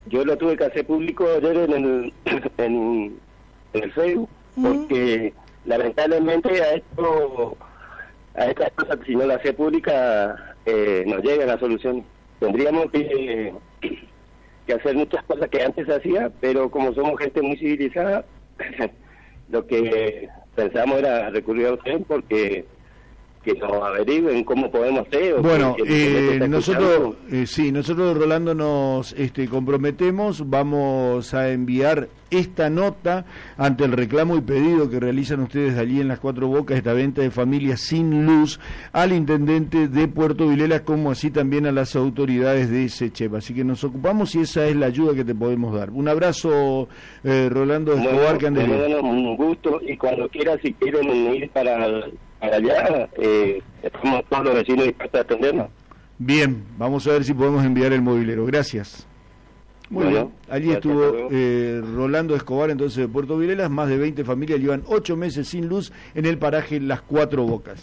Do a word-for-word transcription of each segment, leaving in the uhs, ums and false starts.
yo lo tuve que hacer público ayer en el, en, en el Facebook, porque mm. lamentablemente a esto, a estas cosas, si no las hace pública, eh, no llegan a solución. Tendríamos que, que hacer muchas cosas que antes se hacía, pero como somos gente muy civilizada, lo que pensamos era recurrir a usted porque que nos averigüen cómo podemos hacer. Bueno, eh, nosotros, eh, sí, nosotros, Rolando, nos este, comprometemos, vamos a enviar esta nota ante el reclamo y pedido que realizan ustedes allí en Las Cuatro Bocas, esta venta de familias sin luz, al intendente de Puerto Vilelas, como así también a las autoridades de SECHEP. Así que nos ocupamos y esa es la ayuda que te podemos dar. Un abrazo, eh, Rolando Escobar. Bueno, bueno, un gusto, y cuando quieras, si quieren ir para... para allá, eh, estamos todos los vecinos dispuestos a atendernos. Bien, vamos a ver si podemos enviar el movilero. Gracias. Muy bueno, bien, allí estuvo eh, Rolando Escobar, entonces, de Puerto Vilelas. Más de veinte familias llevan ocho meses sin luz en el paraje Las Cuatro Bocas.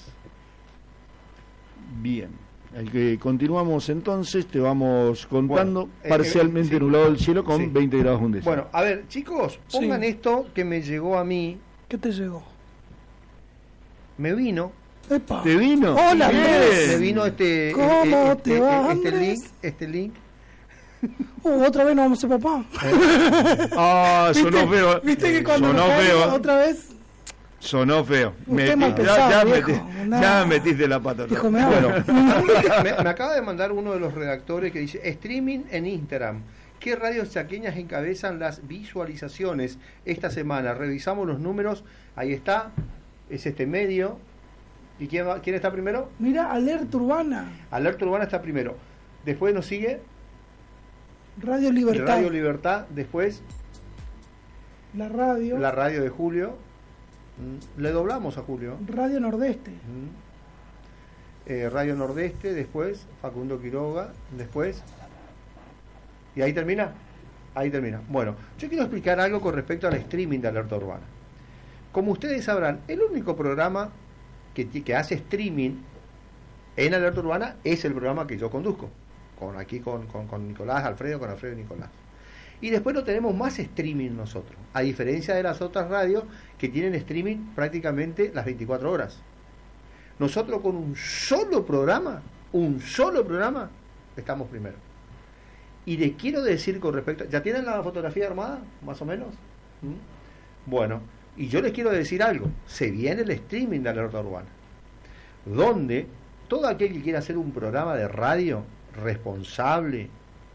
Bien, el que continuamos entonces, te vamos contando. Bueno, eh, parcialmente eh, sí, nublado el cielo con sí. veinte grados un décimo. Bueno, a ver, chicos, pongan sí. esto que me llegó a mí. ¿Qué te llegó? Me vino. Epa. ¿Te vino? Hola, Andrés. Me vino este, ¿Cómo este, te va, este Andrés? link, este link. Uh, otra vez no vamos a ser papá. Ah, ¿Viste? sonó feo. ¿Viste que cuando sonó nos feo. Otra vez? Sonó feo. Me, ya, pesado, ya, viejo, metí, nah. ya metiste la pata. Hijo, me, bueno, me, me acaba de mandar uno de los redactores que dice: streaming en Instagram. ¿Qué radios chaqueñas encabezan las visualizaciones esta semana? Revisamos los números. Ahí está. Es este medio. ¿Y quién, va, quién está primero? Mira, Alerta Urbana. Alerta Urbana está primero. Después nos sigue Radio Libertad. Radio Libertad. Después la radio. La radio de Julio. Le doblamos a Julio. Radio Nordeste. Eh, Radio Nordeste. Después Facundo Quiroga. Después. ¿Y ahí termina? Ahí termina. Bueno, yo quiero explicar algo con respecto al streaming de Alerta Urbana. Como ustedes sabrán, el único programa que, que hace streaming en Alerta Urbana es el programa que yo conduzco, con aquí con, con, con Nicolás, Alfredo, con Alfredo y Nicolás. Y después no tenemos más streaming nosotros, a diferencia de las otras radios que tienen streaming prácticamente las veinticuatro horas. Nosotros con un solo programa, un solo programa, estamos primero. Y les quiero decir con respecto... ¿Ya tienen la fotografía armada, más o menos? ¿Mm? Bueno... Y yo les quiero decir algo, se viene el streaming de Alerta Urbana, donde todo aquel que quiera hacer un programa de radio responsable,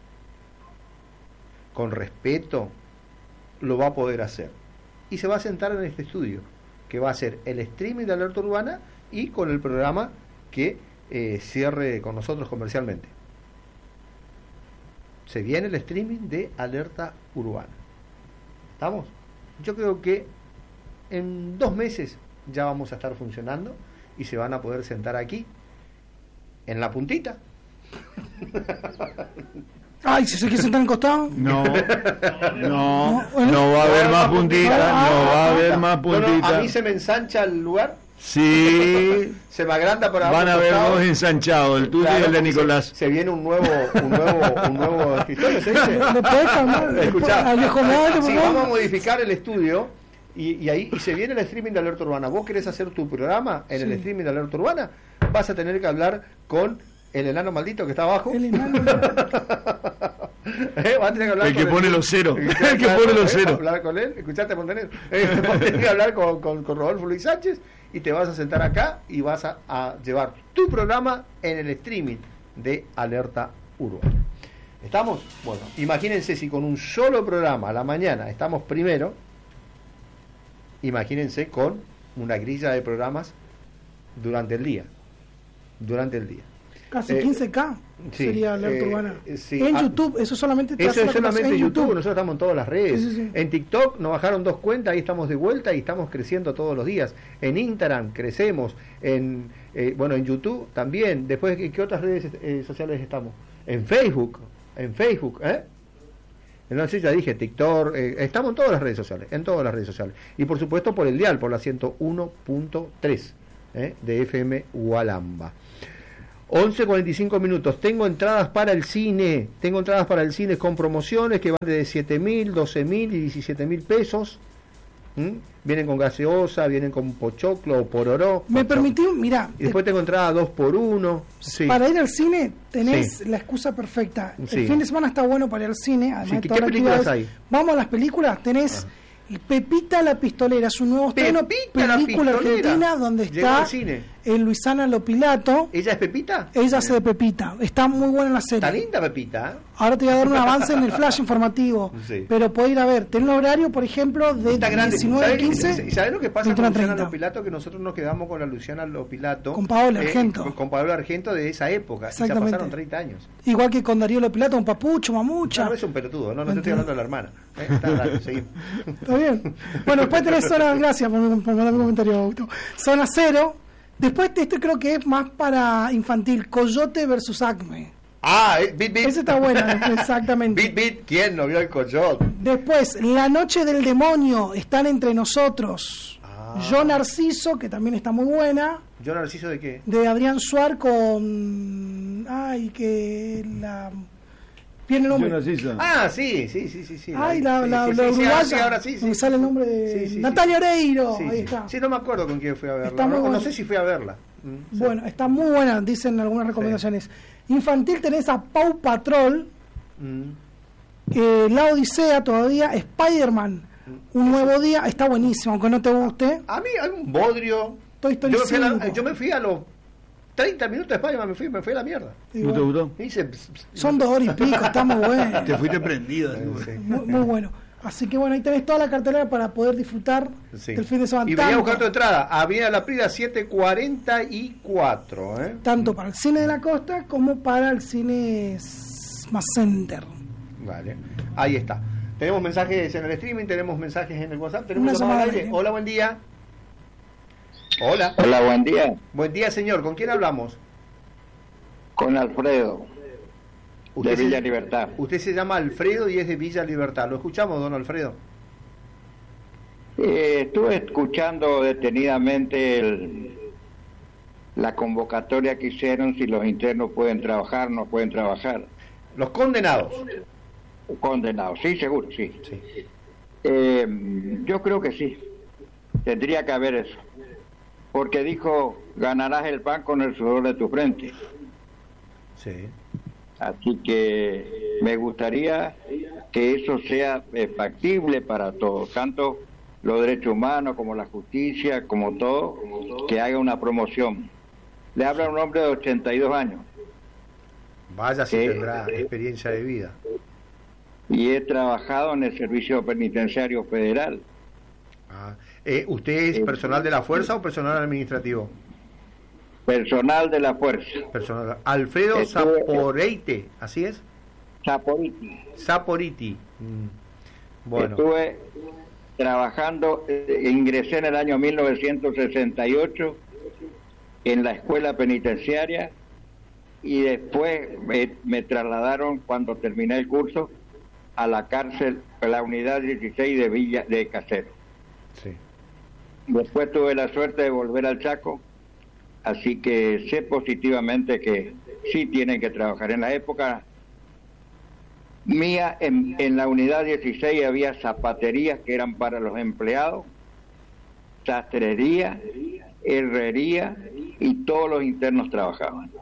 con respeto, lo va a poder hacer. Y se va a sentar en este estudio, que va a ser el streaming de Alerta Urbana y con el programa que eh, cierre con nosotros comercialmente. Se viene el streaming de Alerta Urbana. ¿Estamos? Yo creo que en dos meses ya vamos a estar funcionando y se van a poder sentar aquí, en la puntita. Ay, ¿se quiere sentar en costado? No, no, no, no va a haber más puntita, no va a haber más puntita. No, no, a mí se me ensancha el lugar. Sí. Se me agranda para van a ver dos ensanchados, el tuyo claro, y el de Nicolás. Se, se viene un nuevo, un nuevo, un nuevo escritorio, ¿se dice? ¿Le puedes cambiar? Escuchá, si vamos a modificar el estudio. Y, y ahí y se viene el streaming de Alerta Urbana. Vos querés hacer tu programa en sí. el streaming de Alerta Urbana, vas a tener que hablar con el enano maldito que está abajo. El enano ¿Eh? Vas a tener que hablar el que con pone el, los ceros. El, el que pone los ceros. Hablar con él, escuchate Montenegro. Eh, vas a tener que hablar con, con, con Rodolfo Luis Sánchez y te vas a sentar acá y vas a, a llevar tu programa en el streaming de Alerta Urbana. ¿Estamos? Bueno, imagínense si con un solo programa a la mañana estamos primero. Imagínense con una grilla de programas durante el día. Durante el día. Casi eh, quince K sí, sería Alerta eh, Urbana. Sí, en ah, YouTube, eso solamente te Eso hace es solamente en YouTube. YouTube. Nosotros estamos en todas las redes. Sí, sí, sí. En TikTok nos bajaron dos cuentas, ahí estamos de vuelta y estamos creciendo todos los días. En Instagram crecemos. En eh, bueno, en YouTube también. Después, ¿en qué otras redes eh, sociales estamos? En Facebook. En Facebook, ¿eh? No sé, ya dije, TikTok, eh, estamos en todas las redes sociales, en todas las redes sociales. Y por supuesto por el dial, por la ciento uno punto tres ¿eh? de F M Hualamba. once cuarenta y cinco minutos. Tengo entradas para el cine. Tengo entradas para el cine con promociones que van de siete mil, doce mil y diecisiete mil pesos. ¿Mm? Vienen con gaseosa, vienen con pochoclo o pororó. Me permití, mira. Y después tengo entrada dos por uno. Sí. Para ir al cine tenés Sí. la excusa perfecta. Sí. El fin de semana está bueno para ir al cine. Además Sí, de ¿qué todas las películas actividades. hay? Vamos a las películas. Tenés Pepita la Pistolera, es un nuevo estreno. Pepita la Película Pistolera. argentina donde Llegó está al cine. el Luisana Lopilato. ¿Ella es Pepita? Ella hace de Pepita. Está muy buena la serie. Está linda Pepita. Ahora te voy a dar un avance en el flash informativo. Sí. Pero puede ir a ver. Tiene un horario, por ejemplo, de Está grande. diecinueve a ¿Sabes- quince. ¿Y sabes lo que pasa con veintiuno a Luciana treinta. Lopilato? Que nosotros nos quedamos con la Luciana Lopilato. Con Paola eh, Argento. con, con Paola Argento de esa época. Y ya Exactamente. pasaron treinta años. Igual que con Darío Lopilato, un papucho, mamucha. No, es un pelotudo, no, no te estoy hablando de la hermana. Eh, está, dale, seguimos. Está bien. Bueno, después tenés zona, gracias por, por mandar mi comentario, Augusto. Zona cero. Después de este creo que es más para infantil. Coyote versus Acme. Ah, eh, bit, bit. Ese está bueno, exactamente. Bit, bit, ¿quién no vio el coyote? Después, La Noche del Demonio, Están Entre Nosotros. Ah. Yo Narciso, que también está muy buena. ¿Yo Narciso de qué? De Adrián Suar con... Ay, que la... Tiene el Yo nombre. Narciso. Ah, sí, sí, sí, sí. sí Ay, la, sí, la, sí, la sí, sí, uruguaya, ahora sí, ahora sí, sí, me sí, sale sí. el nombre de Sí, sí, sí. Natalia Oreiro. Sí, Ahí sí. está. Sí, no me acuerdo con quién fui a verla. Está muy No, bueno. no sé si fui a verla. Mm, sí. Bueno, está muy buena, dicen algunas recomendaciones. Infantil tenés a Paw Patrol, Mm. eh, La Odisea todavía, Spider-Man, Un Nuevo Día, está buenísimo, aunque no te guste. A mí hay un bodrio. Toy Story Yo me, fui a la- cinco. yo me fui a los treinta minutos de España, me fui, me fui a la mierda. Y ¿No te bueno, gustó? Hice, pss, pss, son dos horas y pico, está muy bueno. Te fuiste prendido. Sí. Muy, muy bueno. Así que bueno, ahí tenés toda la cartelera para poder disfrutar Sí. del fin de semana. Y venía a tanto, buscar tu entrada. Avenida La Prida siete cuarenta y cuatro. ¿eh? tanto para el cine de la costa como para el cine más center. Vale, ahí está. Tenemos mensajes en el streaming, tenemos mensajes en el WhatsApp, tenemos Una llamada al llamada aire. al aire. Hola, buen día. Hola. Hola, buen día. Buen día, señor. ¿Con quién hablamos? Con Alfredo, de se- Villa Libertad. Usted se llama Alfredo y es de Villa Libertad. ¿Lo escuchamos, don Alfredo? Eh, estuve escuchando detenidamente el- la convocatoria que hicieron, si los internos pueden trabajar, no pueden trabajar. Los condenados. Condenados, sí, seguro, sí. Sí. Eh, yo creo que sí, tendría que haber eso, porque dijo, ganarás el pan con el sudor de tu frente. Sí. Así que me gustaría que eso sea eh, factible para todos, tanto los derechos humanos como la justicia, como todo, que haga una promoción. Le habla un hombre de ochenta y dos años Vaya si Sí. tendrá experiencia de vida. y he trabajado en el Servicio Penitenciario Federal. Ah. Eh, ¿Usted es personal de la fuerza o personal administrativo? Personal de la fuerza, Personal. Alfredo Estuve- Zaporeite, ¿así es? Zaporiti. Zaporiti. Mm. Bueno. Estuve trabajando, eh, ingresé en el año mil novecientos sesenta y ocho en la escuela penitenciaria y después me, me trasladaron cuando terminé el curso a la cárcel, a la unidad dieciséis de Villa de Casero. Sí. Después tuve la suerte de volver al Chaco, así que sé positivamente que sí tienen que trabajar. En la época mía, en, en la unidad dieciséis había zapaterías que eran para los empleados, sastrería, herrería y todos los internos trabajaban.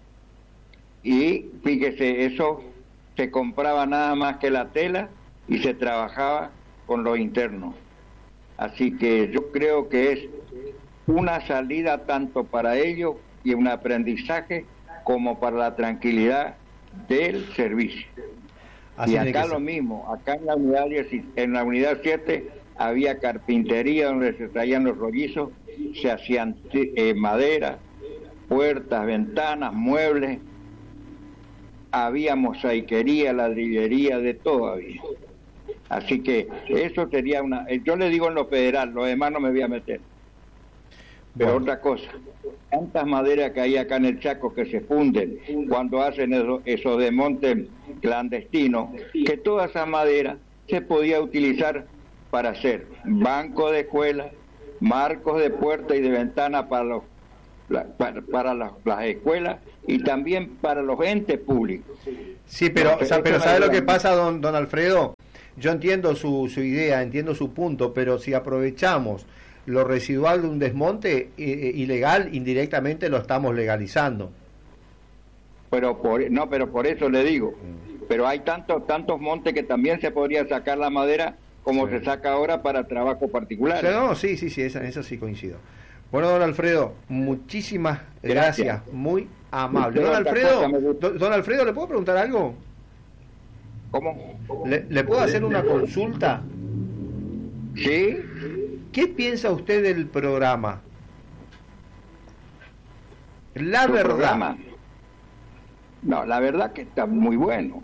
Y fíjese, eso se compraba nada más que la tela y se trabajaba con los internos. Así que yo creo que es una salida tanto para ellos y un aprendizaje como para la tranquilidad del servicio. Así Y tiene acá que lo ser. mismo, acá en la unidad diez, en la unidad siete había carpintería donde se traían los rollizos, se hacían eh, madera, puertas, ventanas, muebles, había mosaiquería, ladrillería, de todo había. Así que eso sería una... Yo le digo en lo federal, lo demás no me voy a meter. Pero Bueno. otra cosa, tantas maderas que hay acá en el Chaco que se funden cuando hacen eso- esos desmontes clandestinos, que toda esa madera se podía utilizar para hacer bancos de escuela, marcos de puerta y de ventana para los la- para, para las, las escuelas y también para los entes públicos. Sí, pero, no, o sea, pero no ¿sabe lo que ayuda. pasa, don, don Alfredo? Yo entiendo su, su idea, entiendo su punto, pero si aprovechamos lo residual de un desmonte eh, ilegal, indirectamente lo estamos legalizando. Pero por, no, pero por eso le digo, pero hay tantos tantos montes que también se podría sacar la madera como Sí. se saca ahora para trabajo particular. O sea, no, sí, sí, sí, esa, esa sí coincido. Bueno, don Alfredo, muchísimas gracias, Gracias. muy amable. Usted Don otra Alfredo, cosa me gusta. don, don Alfredo, ¿le puedo preguntar algo? ¿Cómo? ¿Le, ¿Le puedo hacer una consulta? ¿Sí? ¿Qué piensa usted del programa? La ¿Su verdad. programa? No, la verdad que está muy bueno.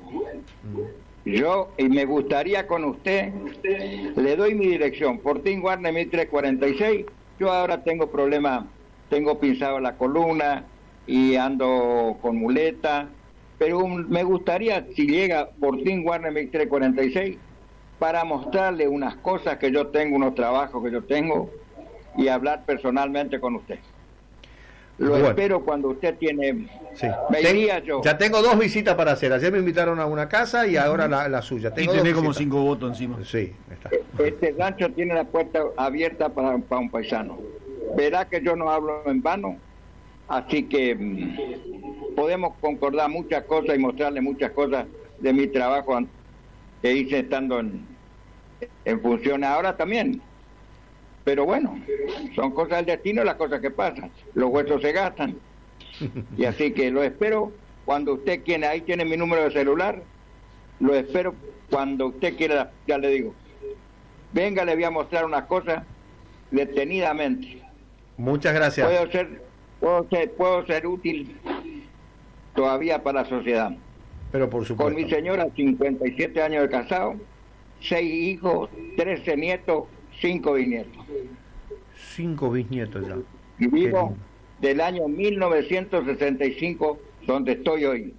Yo, y me gustaría con usted, le doy mi dirección, Fortín Warner mil trescientos cuarenta y seis. Yo ahora tengo problemas, tengo pinzado la columna y ando con muleta, pero un- me gustaría, si llega Fortín Warner mil trescientos cuarenta y seis, para mostrarle unas cosas que yo tengo, unos trabajos que yo tengo, y hablar personalmente con usted. Lo Bueno. espero cuando usted tiene... Sí. Me Ten- iría yo. Ya tengo dos visitas para hacer. Ayer me invitaron a una casa y ahora la, la suya. Y Tengo tenés dos como visitas. cinco votos encima. Sí, está. Este rancho tiene la puerta abierta para, para un paisano. Verá que yo no hablo en vano, así que mm, podemos concordar muchas cosas y mostrarle muchas cosas de mi trabajo an- que hice estando en, en función ahora también. Pero bueno, son cosas del destino, las cosas que pasan. Los huesos se gastan. Y así que lo espero cuando usted quiera. Ahí tiene mi número de celular. Lo espero cuando usted quiera, ya le digo. Venga, le voy a mostrar unas cosas detenidamente. Muchas gracias. Puedo ser, puedo ser, puedo ser útil todavía para la sociedad. Pero por supuesto. Con mi señora, cincuenta y siete años de casado, seis hijos, trece nietos, cinco bisnietos. Cinco bisnietos ya. Y Qué vivo lindo. del año mil novecientos sesenta y cinco, donde estoy hoy.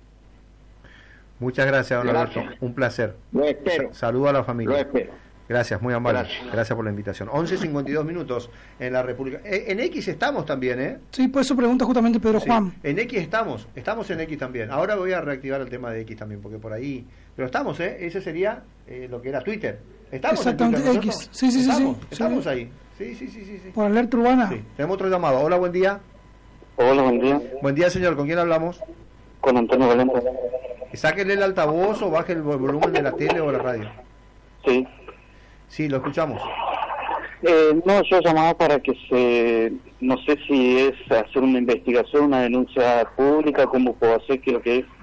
Muchas gracias, don Gracias. Alberto. Un placer. Lo espero. Sa- Saludo a la Lo familia. espero. Gracias, muy amable. Gracias. Gracias por la invitación. once cincuenta y dos minutos en la República. Eh, en X estamos también, ¿eh? Sí, por eso pregunta justamente Pedro Sí, Juan. en X estamos, estamos en X también. Ahora voy a reactivar el tema de X también, porque por ahí... Pero estamos, ¿eh? Ese sería eh, lo que era Twitter. ¿Estamos Exactamente, en Twitter nosotros? X. Sí, sí, sí, ¿Estamos? sí. Estamos Sí. ahí. Sí, sí, sí, sí. sí. Por alerta urbana. Sí. Tenemos otro llamado. Hola, buen día. Hola, buen día. Buen día, señor. ¿Con quién hablamos? Con Antonio Valente. Sáquele el altavoz o baje el vol- volumen de la tele o la radio. Sí. Sí, lo escuchamos. Eh, no, yo llamaba para que se... No sé si es hacer una investigación, una denuncia pública, cómo puedo hacer, qué es lo que es.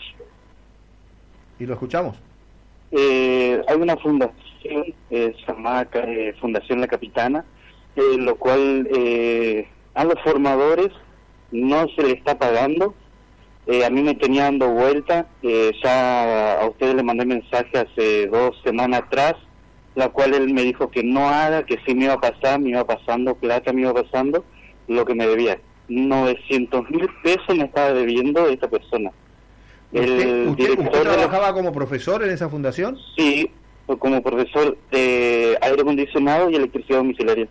Y lo escuchamos. Eh, hay una fundación, eh, llamada eh, Fundación La Capitana, eh, lo cual eh, a los formadores no se les está pagando. Eh, a mí me tenía dando vuelta, eh, ya a ustedes le mandé mensaje hace dos semanas atrás, la cual él me dijo que no haga, que sí me iba a pasar, me iba pasando plata, me iba pasando lo que me debía. novecientos mil pesos me estaba debiendo esta persona. ¿Usted, El usted, usted director de la- trabajaba como profesor en esa fundación? Sí, como profesor de aire acondicionado y electricidad domiciliaria.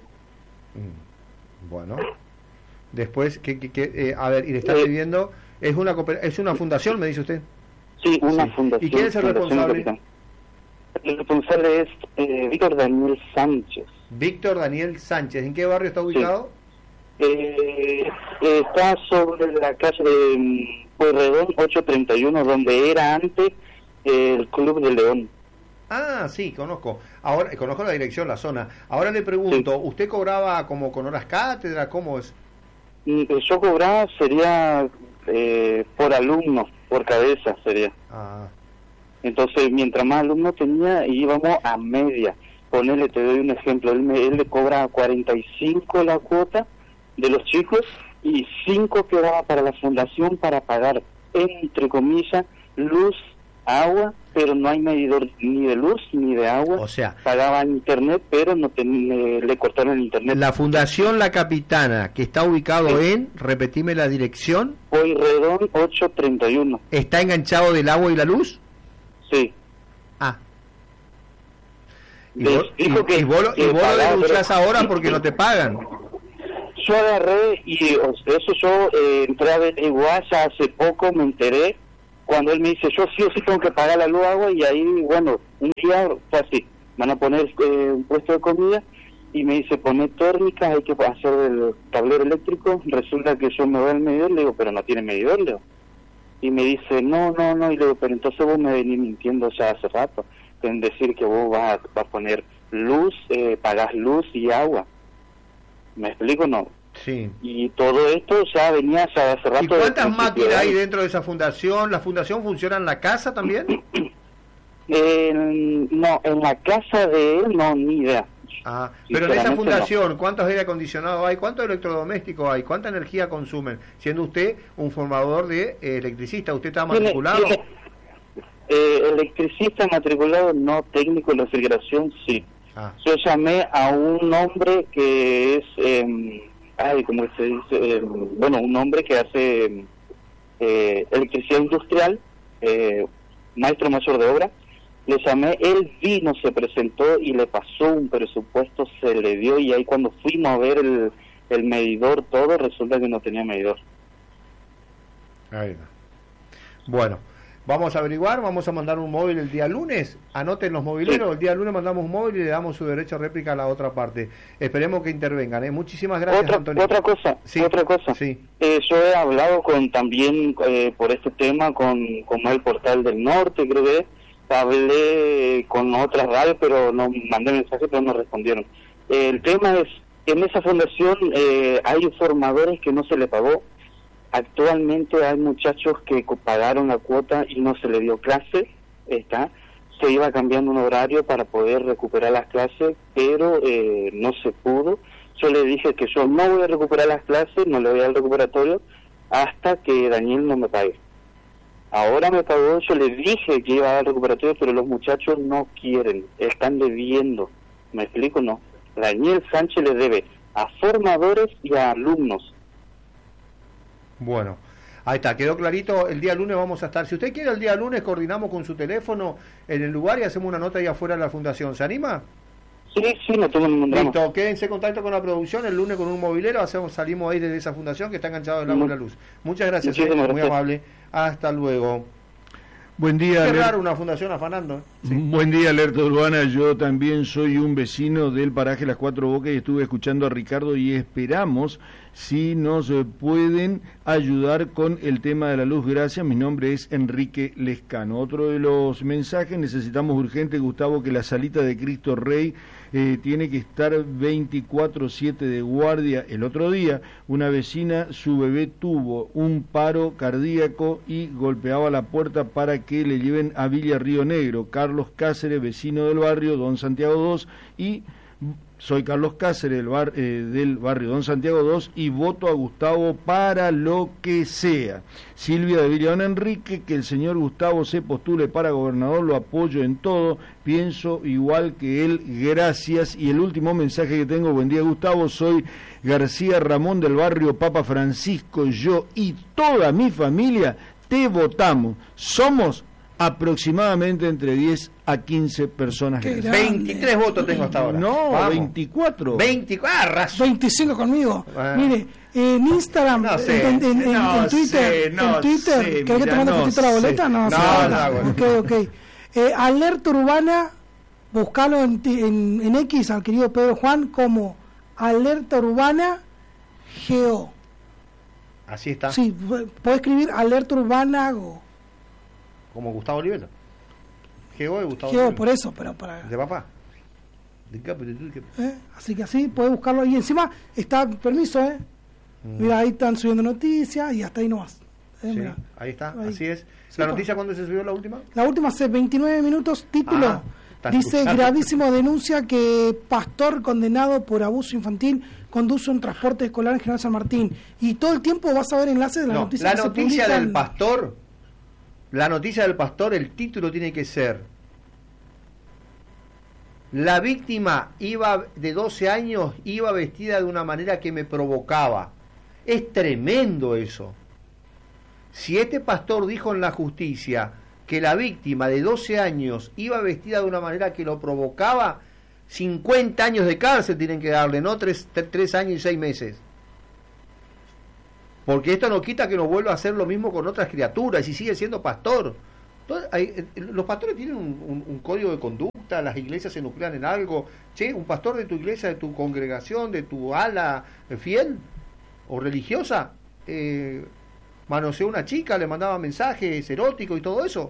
Mm, Bueno. Después, ¿qué, qué, qué, eh, a ver, y le está Eh, pidiendo... Es una, cooper- es una fundación, me dice usted. Sí, una Sí. fundación. ¿Y quién es el Fundación responsable? Capitán. El responsable es eh, Víctor Daniel Sánchez. Víctor Daniel Sánchez. ¿En qué barrio está ubicado? Eh, eh, está sobre la calle de mm, Pueyrredón ochocientos treinta y uno, donde era antes eh, el Club de León. Ah, sí, conozco. Ahora eh, conozco la dirección, la zona. Ahora le pregunto, Sí. ¿usted cobraba como con horas cátedra? ¿Cómo es? Mm, Yo cobraba sería eh, por alumno, por cabeza sería. Ah, Entonces, mientras más alumnos tenía, íbamos a media. Ponele, te doy un ejemplo, él, me, él le cobra cuarenta y cinco la cuota de los chicos y cinco quedaba para la fundación para pagar, entre comillas, luz, agua, pero no hay medidor ni de luz ni de agua. o sea, Pagaban internet, pero no ten- eh, le cortaron el internet. la Fundación La Capitana, que está ubicado en, repetime la dirección, Pueyrredón ochocientos treinta y uno, ¿está enganchado del agua y la luz? sí. Ah. Y Les vos, y, dijo que- y vos lo- y que vos lo pagaba, denunciás pero- ahora porque no te pagan. yo agarré y o sea, eso yo eh, entré a averiguar ya hace poco, me enteré, cuando él me dice, yo sí o sí tengo que pagar la luz, agua, y ahí, bueno, un día fue así, van a poner eh, un puesto de comida, y me dice, poner térmicas, hay que hacer el tablero eléctrico, resulta que yo me voy al medidor, le digo, pero no tiene medidor, le digo. Y me dice, no, no, no, y le digo, pero entonces vos me venís mintiendo ya hace rato, en decir que vos vas a, vas a poner luz, eh, pagás luz y agua. ¿Me explico? No. Sí. Y todo esto ya venía ya hace rato. ¿Y cuántas máquinas hay dentro de esa fundación? ¿La fundación funciona en la casa también? eh, no, en la casa de él no, ni idea. Ah, pero en esa fundación, no. ¿Cuántos aire acondicionados hay? ¿Cuántos electrodomésticos hay? ¿Cuánta energía consumen? Siendo usted un formador de eh, electricista, ¿usted está matriculado? ¿Tiene, tiene, eh, electricista matriculado, no, técnico de refrigeración, sí. Ah. Yo llamé a un hombre que es, eh, ay, ¿cómo se dice? Eh, bueno, un hombre que hace eh, electricidad industrial, eh, maestro mayor de obra. Le llamé, él vino, se presentó y le pasó un presupuesto, se le dio, y ahí cuando fuimos a ver el, el medidor, todo, resulta que no tenía medidor. Ahí va. Bueno, vamos a averiguar, vamos a mandar un móvil el día lunes, anoten los mobileros, sí. El día lunes mandamos un móvil y le damos su derecho a réplica a la otra parte. Esperemos que intervengan, ¿eh? Muchísimas gracias, otra, Antonio. Otra cosa, sí. otra cosa. Sí. Eh, yo he hablado con también eh, por este tema con, con el Portal del Norte, creo que es. Hablé con otras radios, pero no mandé mensaje, pero no respondieron. Eh, el tema es, en esa fundación eh, hay formadores que no se le pagó. Actualmente hay muchachos que pagaron la cuota y no se le dio clase. Está, se iba cambiando un horario para poder recuperar las clases, pero eh, no se pudo. Yo le dije que yo no voy a recuperar las clases, no le voy al recuperatorio, hasta que Daniel no me pague. Ahora me pagó, yo le dije que iba a dar recuperatorio, pero los muchachos no quieren, están debiendo. ¿Me explico? No. Daniel Sánchez le debe a formadores y a alumnos. Bueno, ahí está, quedó clarito. El día lunes vamos a estar. Si usted quiere, el día lunes coordinamos con su teléfono en el lugar y hacemos una nota ahí afuera de la fundación. ¿Se anima? Sí, sí, no tengo ningún drama. Listo, quédense en contacto con la producción. El lunes con un mobilero hacemos, salimos ahí desde esa fundación que está enganchado del agua y la luz. Muchas gracias, eh, muy amable. Hasta luego. Buen día. Qué raro una fundación afanando. Sí. Buen día, Alerta Urbana. Yo también soy un vecino del paraje Las Cuatro Bocas y estuve escuchando a Ricardo y esperamos si nos pueden ayudar con el tema de la luz. Gracias. Mi nombre es Enrique Lescano. Otro de los mensajes, necesitamos urgente, Gustavo, que la salita de Cristo Rey eh, tiene que estar veinticuatro siete de guardia. El otro día, una vecina, su bebé tuvo un paro cardíaco y golpeaba la puerta para que le lleven a Villa Río Negro. Carlos Cáceres, vecino del barrio Don Santiago dos, y soy Carlos Cáceres del, bar, eh, del barrio Don Santiago dos, y voto a Gustavo para lo que sea. Silvia de Villa Don Enrique, que el señor Gustavo se postule para gobernador, lo apoyo en todo, pienso igual que él, gracias. Y el último mensaje que tengo, buen día Gustavo, soy García Ramón del barrio Papa Francisco, yo y toda mi familia te votamos, somos aproximadamente entre diez a quince personas. veintitrés votos tengo hasta ahora. No, vamos. veinticuatro. veinticuatro, ah, razón. veinticinco conmigo. Bueno. Mire, en Instagram, no sé, en, en, en, no en Twitter, sé, no en Twitter, sé, ¿querés que te mande no fotito la boleta? No, no, no, no, bueno. Ok, ok. Eh, Alerta Urbana, buscalo en, en, en X al querido Pedro Juan como Alerta Urbana Geo. Así está. Sí, puede escribir Alerta Urbana o como Gustavo Olivera. Geo de Gustavo Geo, Olivera. por eso, pero para... De papá. ¿Eh? Así que así, puede buscarlo ahí. Encima está permiso, ¿eh? Mm. Mira, ahí están subiendo noticias y hasta ahí no vas. ¿Eh? Sí, Mira. Ahí está, Ahí. así es. Sí, ¿La noticia cuándo se subió la última? La última hace veintinueve minutos, título. Ah, dice, escuchando. gravísimo denuncia que pastor condenado por abuso infantil conduce un transporte escolar en General San Martín. Y todo el tiempo vas a ver enlaces de la no, noticia. La noticia del pastor, la noticia del pastor, el título tiene que ser: la víctima iba de doce años, iba vestida de una manera que me provocaba. Es tremendo eso. Si este pastor dijo en la justicia que la víctima de doce años iba vestida de una manera que lo provocaba, cincuenta años de cárcel tienen que darle, no tres, tres años y seis meses. Porque esto no quita que no vuelva a hacer lo mismo con otras criaturas y sigue siendo pastor. Entonces, hay, los pastores tienen un, un, un código de conducta, las iglesias se nuclean en algo. Che, un pastor de tu iglesia, de tu congregación, de tu ala fiel o religiosa, eh, manoseó a una chica, le mandaba mensajes eróticos y todo eso.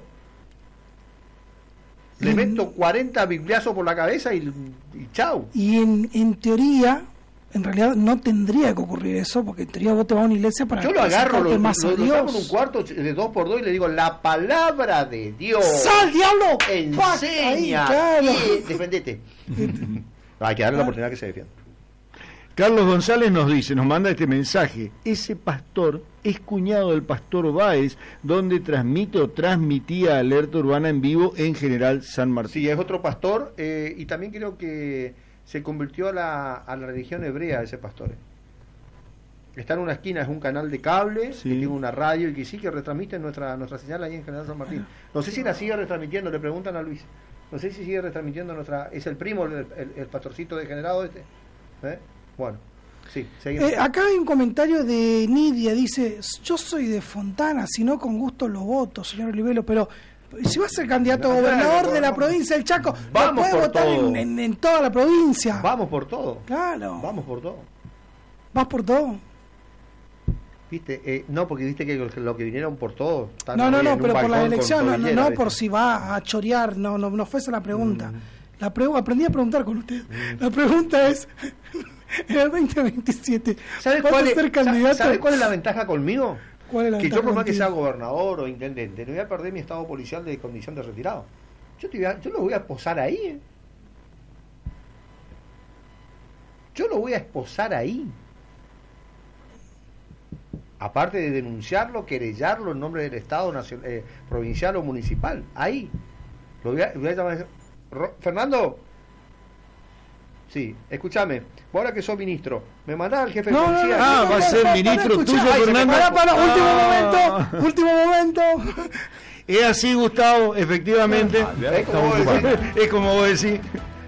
Le meto cuarenta bibliazos por la cabeza y, y chau. Y en, en teoría, en realidad no tendría que ocurrir eso, porque en teoría vos te vas a una iglesia para... Yo lo agarro, lo, más lo, a lo Dios. saco en un cuarto de dos por dos y le digo, la palabra de Dios... ¡Sal, diablo! ¡Enseña! Ahí, claro. Y defendete. Hay que darle la oportunidad que se defienda. Carlos González nos dice, nos manda este mensaje: ese pastor es cuñado del pastor Báez, donde transmite o transmitía Alerta Urbana en vivo en General San Martín. Sí, es otro pastor, eh, y también creo que se convirtió a la, a la religión hebrea ese pastor. Está en una esquina, es un canal de cable, sí, que tiene una radio y que sí que retransmite nuestra nuestra señal ahí en General San Martín. No sé si la sigue retransmitiendo, le preguntan a Luis. No sé si sigue retransmitiendo nuestra... ¿Es el primo, el, el, el pastorcito degenerado este? ¿Eh? Bueno, sí, seguimos. Eh, acá hay un comentario de Nidia, dice, yo soy de Fontana, si no con gusto lo voto, señor Olivelo, pero si va a ser candidato a No, gobernador no, de la no, provincia del Chaco, vamos puede por votar todo. en, en, en toda la provincia. Vamos por todo. Claro. Vamos por todo. ¿Vas por todo? ¿Viste? Eh, no, porque viste que lo, lo que vinieron por todo. están No, no, ahí no, en un pero por la balcón con elección, no, no, rodillera, no ¿viste? por si va a chorear, no, no, no fue esa la pregunta. Mm. La pregu- aprendí a preguntar con usted. La pregunta es, en el veinte veintisiete, ¿Sabes ¿vas cuál, a es, ser candidato? ¿Sabes cuál es la ventaja conmigo? ¿Cuál es la Que ventaja yo por más que contigo? sea gobernador o intendente, no voy a perder mi estado policial de condición de retirado. Yo, te voy a, yo lo voy a esposar ahí. ¿eh? Yo lo voy a esposar ahí. Aparte de denunciarlo, querellarlo en nombre del Estado nacional, eh, provincial o municipal. Ahí. Lo voy a, voy a llamar. Ro- Fernando. Sí, escúchame. Vos ahora que sos ministro, me mandás al jefe de No, no, policía. no, Ah, no, va a no, ser para, ministro para, tuyo, escuchá. Ay, Fernando. Para, para, Ah. último momento, último momento. Es así, Gustavo, efectivamente. Es como vos decís. Es como vos decís.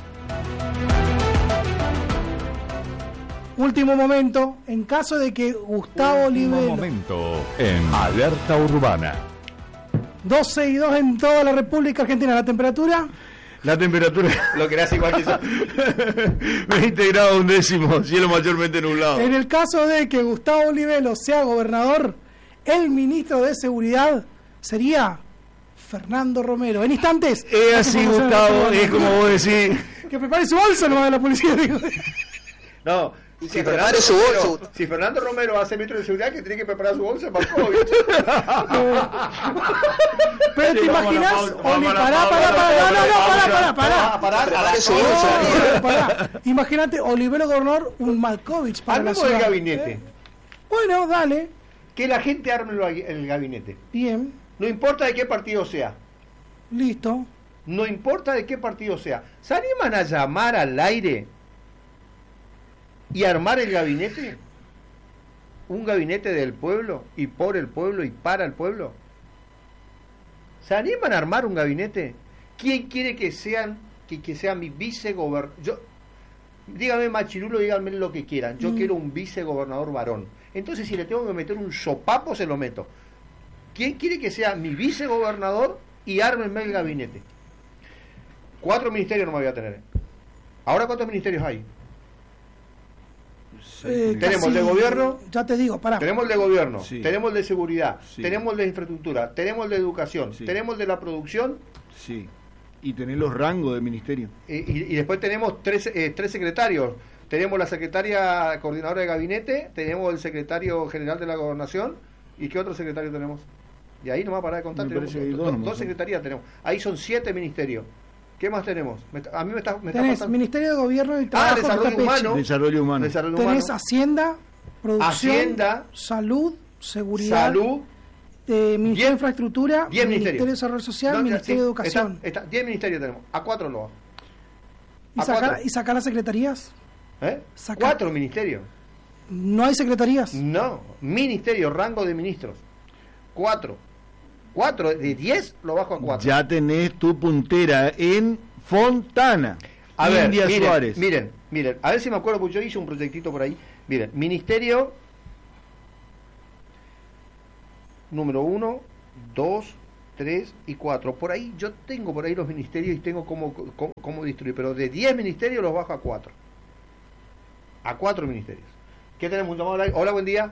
Último momento, en caso de que Gustavo Último Olivelo, momento en Alerta Urbana. doce y dos en toda la República Argentina, la temperatura, La temperatura Lo querés igual que yo. veinte grados un décimo, cielo mayormente nublado. en el caso de que Gustavo Olivelo sea gobernador, el ministro de Seguridad sería Fernando Romero. En instantes. Es así, Gustavo, es como vos decís. Que prepare su bolsa nomás de la policía, digo. No, si que Fernando, prepare su Romero, bolso. si Fernando Romero va a ser ministro de seguridad, que tiene que preparar su bolsa para COVID. Pero te Sí, vamos a la imaginas, pausa, Oli, vamos a la pará, pausa, pará, pará, no, no, no, pará, pará, Vamos pará. a parar a la Prepare su bolsa. No, pará. Imagínate, Olivero Gobernador, un Malkovich para la Hablemos del ciudad. gabinete. ¿Eh? Bueno, dale. Que la gente arme lo- el gabinete. Bien, No importa de qué partido sea. listo. No importa de qué partido sea. ¿Se animan a llamar al aire y armar el gabinete? Un gabinete del pueblo y por el pueblo y para el pueblo. ¿Se animan a armar un gabinete? ¿Quién quiere que sean que, que sea mi vicegobernador? Yo, dígame machirulo, díganme lo que quieran. Yo Mm. quiero un vicegobernador varón. Entonces, si le tengo que meter un sopapo, se lo meto. ¿Quién quiere que sea mi vicegobernador y ármenme el gabinete? Cuatro ministerios no me voy a tener. ¿Ahora cuántos ministerios hay? Eh, Tenemos casi- el de gobierno. Ya te digo, pará. Tenemos el de gobierno, Sí. tenemos el de seguridad, Sí. tenemos el de infraestructura, tenemos el de educación, Sí. tenemos el de la producción Sí. Y tener los rangos de ministerio. y, y- y después tenemos tres, eh, tres secretarios. Tenemos la secretaria coordinadora de gabinete, tenemos el secretario general de la gobernación. ¿Y qué otro secretario tenemos? Y ahí no va a parar de contar. Me Tenemos parece que hay dos, dos nomás, dos ¿no? secretarías tenemos. Ahí son siete ministerios. ¿Qué más tenemos? Me está- a mí me está, me está Tenés faltando- Ministerio de Gobierno y Trabajo. que Desarrollo está Pechi. Humano. Desarrollo humano. Desarrollo Tenés humano, Hacienda, Producción, Hacienda, Salud, Seguridad, salud. eh, Ministerio Diez- de Infraestructura, diez Ministerio ministerios. de Desarrollo Social, No, Ministerio sí, de Educación. está- está- diez ministerios tenemos. A cuatro lo bajo. ¿Y a sacar, cuatro. ¿Y sacar las secretarías? ¿Eh? Saca- Cuatro ministerios. ¿No hay secretarías? No, ministerio, rango de ministros. Cuatro. Cuatro, de diez lo bajo a cuatro. Ya tenés tu puntera en Fontana. A ver, India miren, Suárez. miren, miren, a ver si me acuerdo, porque yo hice un proyectito por ahí. Miren, ministerio número uno, dos, tres y cuatro. Por ahí, yo tengo por ahí los ministerios y tengo cómo, cómo, cómo distribuir, pero de diez ministerios los bajo a cuatro. A cuatro ministerios. ¿Qué tenemos? Hola, buen día.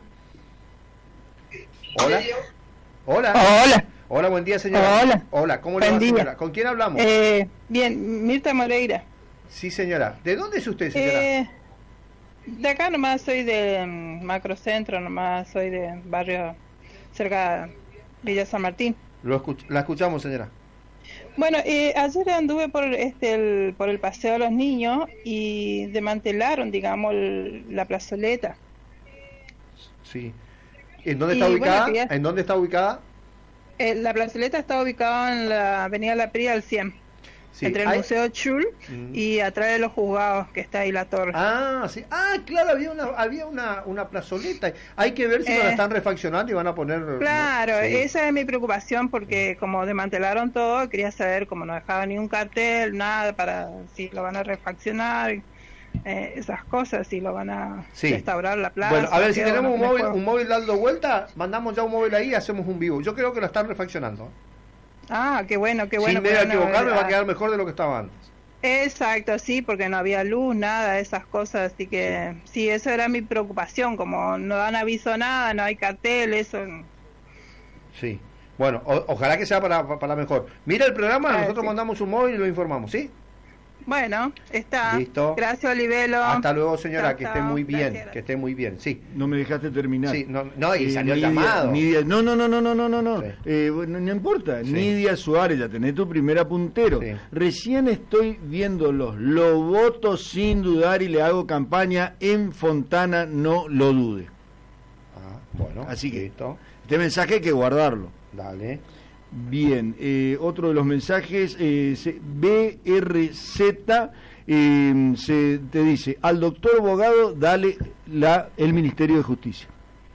Hola. Hola. Hola. Hola, buen día, señora. Hola. Hola, ¿cómo le va, señora? ¿Con quién hablamos? Eh, bien, Mirta Moreira. Sí, señora. ¿De dónde es usted, señora? Eh, de acá nomás soy de um, Macrocentro, nomás soy de barrio cerca de Villa San Martín. Lo escuch la escuchamos, señora. Bueno, eh, ayer anduve por este el, por el paseo de los niños y desmantelaron, digamos, el, la plazoleta. Sí. ¿En dónde Y, está ubicada? bueno, quería- ¿En dónde está ubicada? Eh, la plazoleta está ubicada en la avenida La Pría al cien, Sí. entre el hay- Museo Chul Mm. y atrás de los juzgados, que está ahí la torre. Ah, sí. Ah, claro, había una había una, una plazoleta. Hay que ver si Eh. la están refaccionando y van a poner... Claro, Sí. esa es mi preocupación porque como desmantelaron todo, quería saber cómo no dejaba ni un cartel, nada para si lo van a refaccionar, eh, esas cosas, si lo van a Sí. restaurar la plaza. Bueno, a ver, si qué, tenemos un bueno, móvil, mejor. un móvil dando vuelta, mandamos ya un móvil ahí y hacemos un vivo. Yo creo que lo están refaccionando. Ah, qué bueno, qué bueno. Sin medio pero no, equivocarme, va a ah, quedar mejor de lo que estaba antes. Exacto, sí, porque no había luz, nada de esas cosas, así que sí, eso era mi preocupación, como no dan aviso nada, no hay cartel, eso. Sí. Bueno, o- ojalá que sea para, para mejor. Mira el programa, Ah, nosotros sí. mandamos un móvil y lo informamos, ¿sí? Bueno, está. Listo. Gracias, Olivelo. Hasta luego, señora, Chao, que esté chao. muy bien, Gracias. que esté muy bien. Sí. No me dejaste terminar. Sí, no, no, y Eh, salió el Nidia- llamado. Nidia- no, no, no, no, no, no, no, no. Sí. Eh, bueno, no importa. Sí. Nidia Suárez, ya tenés tu primer apuntero. Sí. Recién estoy viéndolos. Lo voto sin dudar y le hago campaña en Fontana, no lo dude. Ah, bueno, Así que- listo. Este mensaje hay que guardarlo. Dale. Bien, eh, otro de los mensajes, eh, se- B R Z eh, se te dice, al doctor Bogado dale la, el Ministerio de Justicia.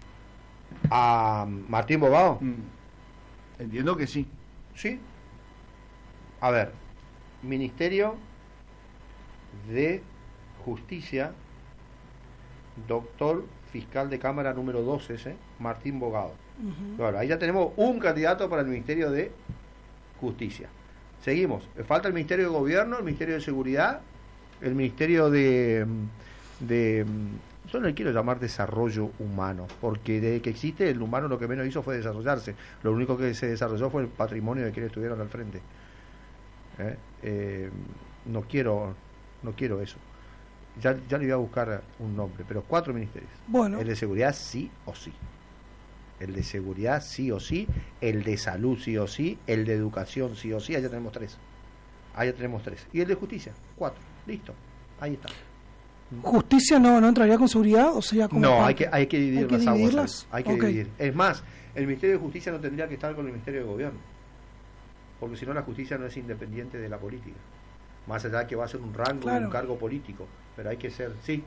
A Martín Bogado. Entiendo que sí. Sí. A ver, Ministerio de Justicia, doctor fiscal de Cámara número doce, ese, Martín Bogado. Bueno, ahí ya tenemos un candidato para el Ministerio de Justicia. Seguimos. Falta el Ministerio de Gobierno, el Ministerio de Seguridad, el Ministerio de... de yo no le quiero llamar desarrollo humano, porque desde que existe el humano lo que menos hizo fue desarrollarse. Lo único que se desarrolló fue el patrimonio de quienes estuvieron al frente. ¿Eh? Eh, no quiero no quiero eso. Ya, ya le voy a buscar un nombre, pero cuatro ministerios. Bueno. El de seguridad sí o sí. El de seguridad sí o sí, el de salud sí o sí, el de educación sí o sí, allá tenemos tres. Allá tenemos tres. Y el de justicia, cuatro. Listo. Ahí está. ¿Justicia no, no entraría con seguridad o sería como No, parte? hay que, hay que dividir ¿Hay que las aguas. dividirlas? Hay que Ok. dividir. Es más, el Ministerio de Justicia no tendría que estar con el Ministerio de Gobierno. Porque si no, la justicia no es independiente de la política. Más allá de que va a ser un rango y Claro. un cargo político. Pero hay que ser, sí.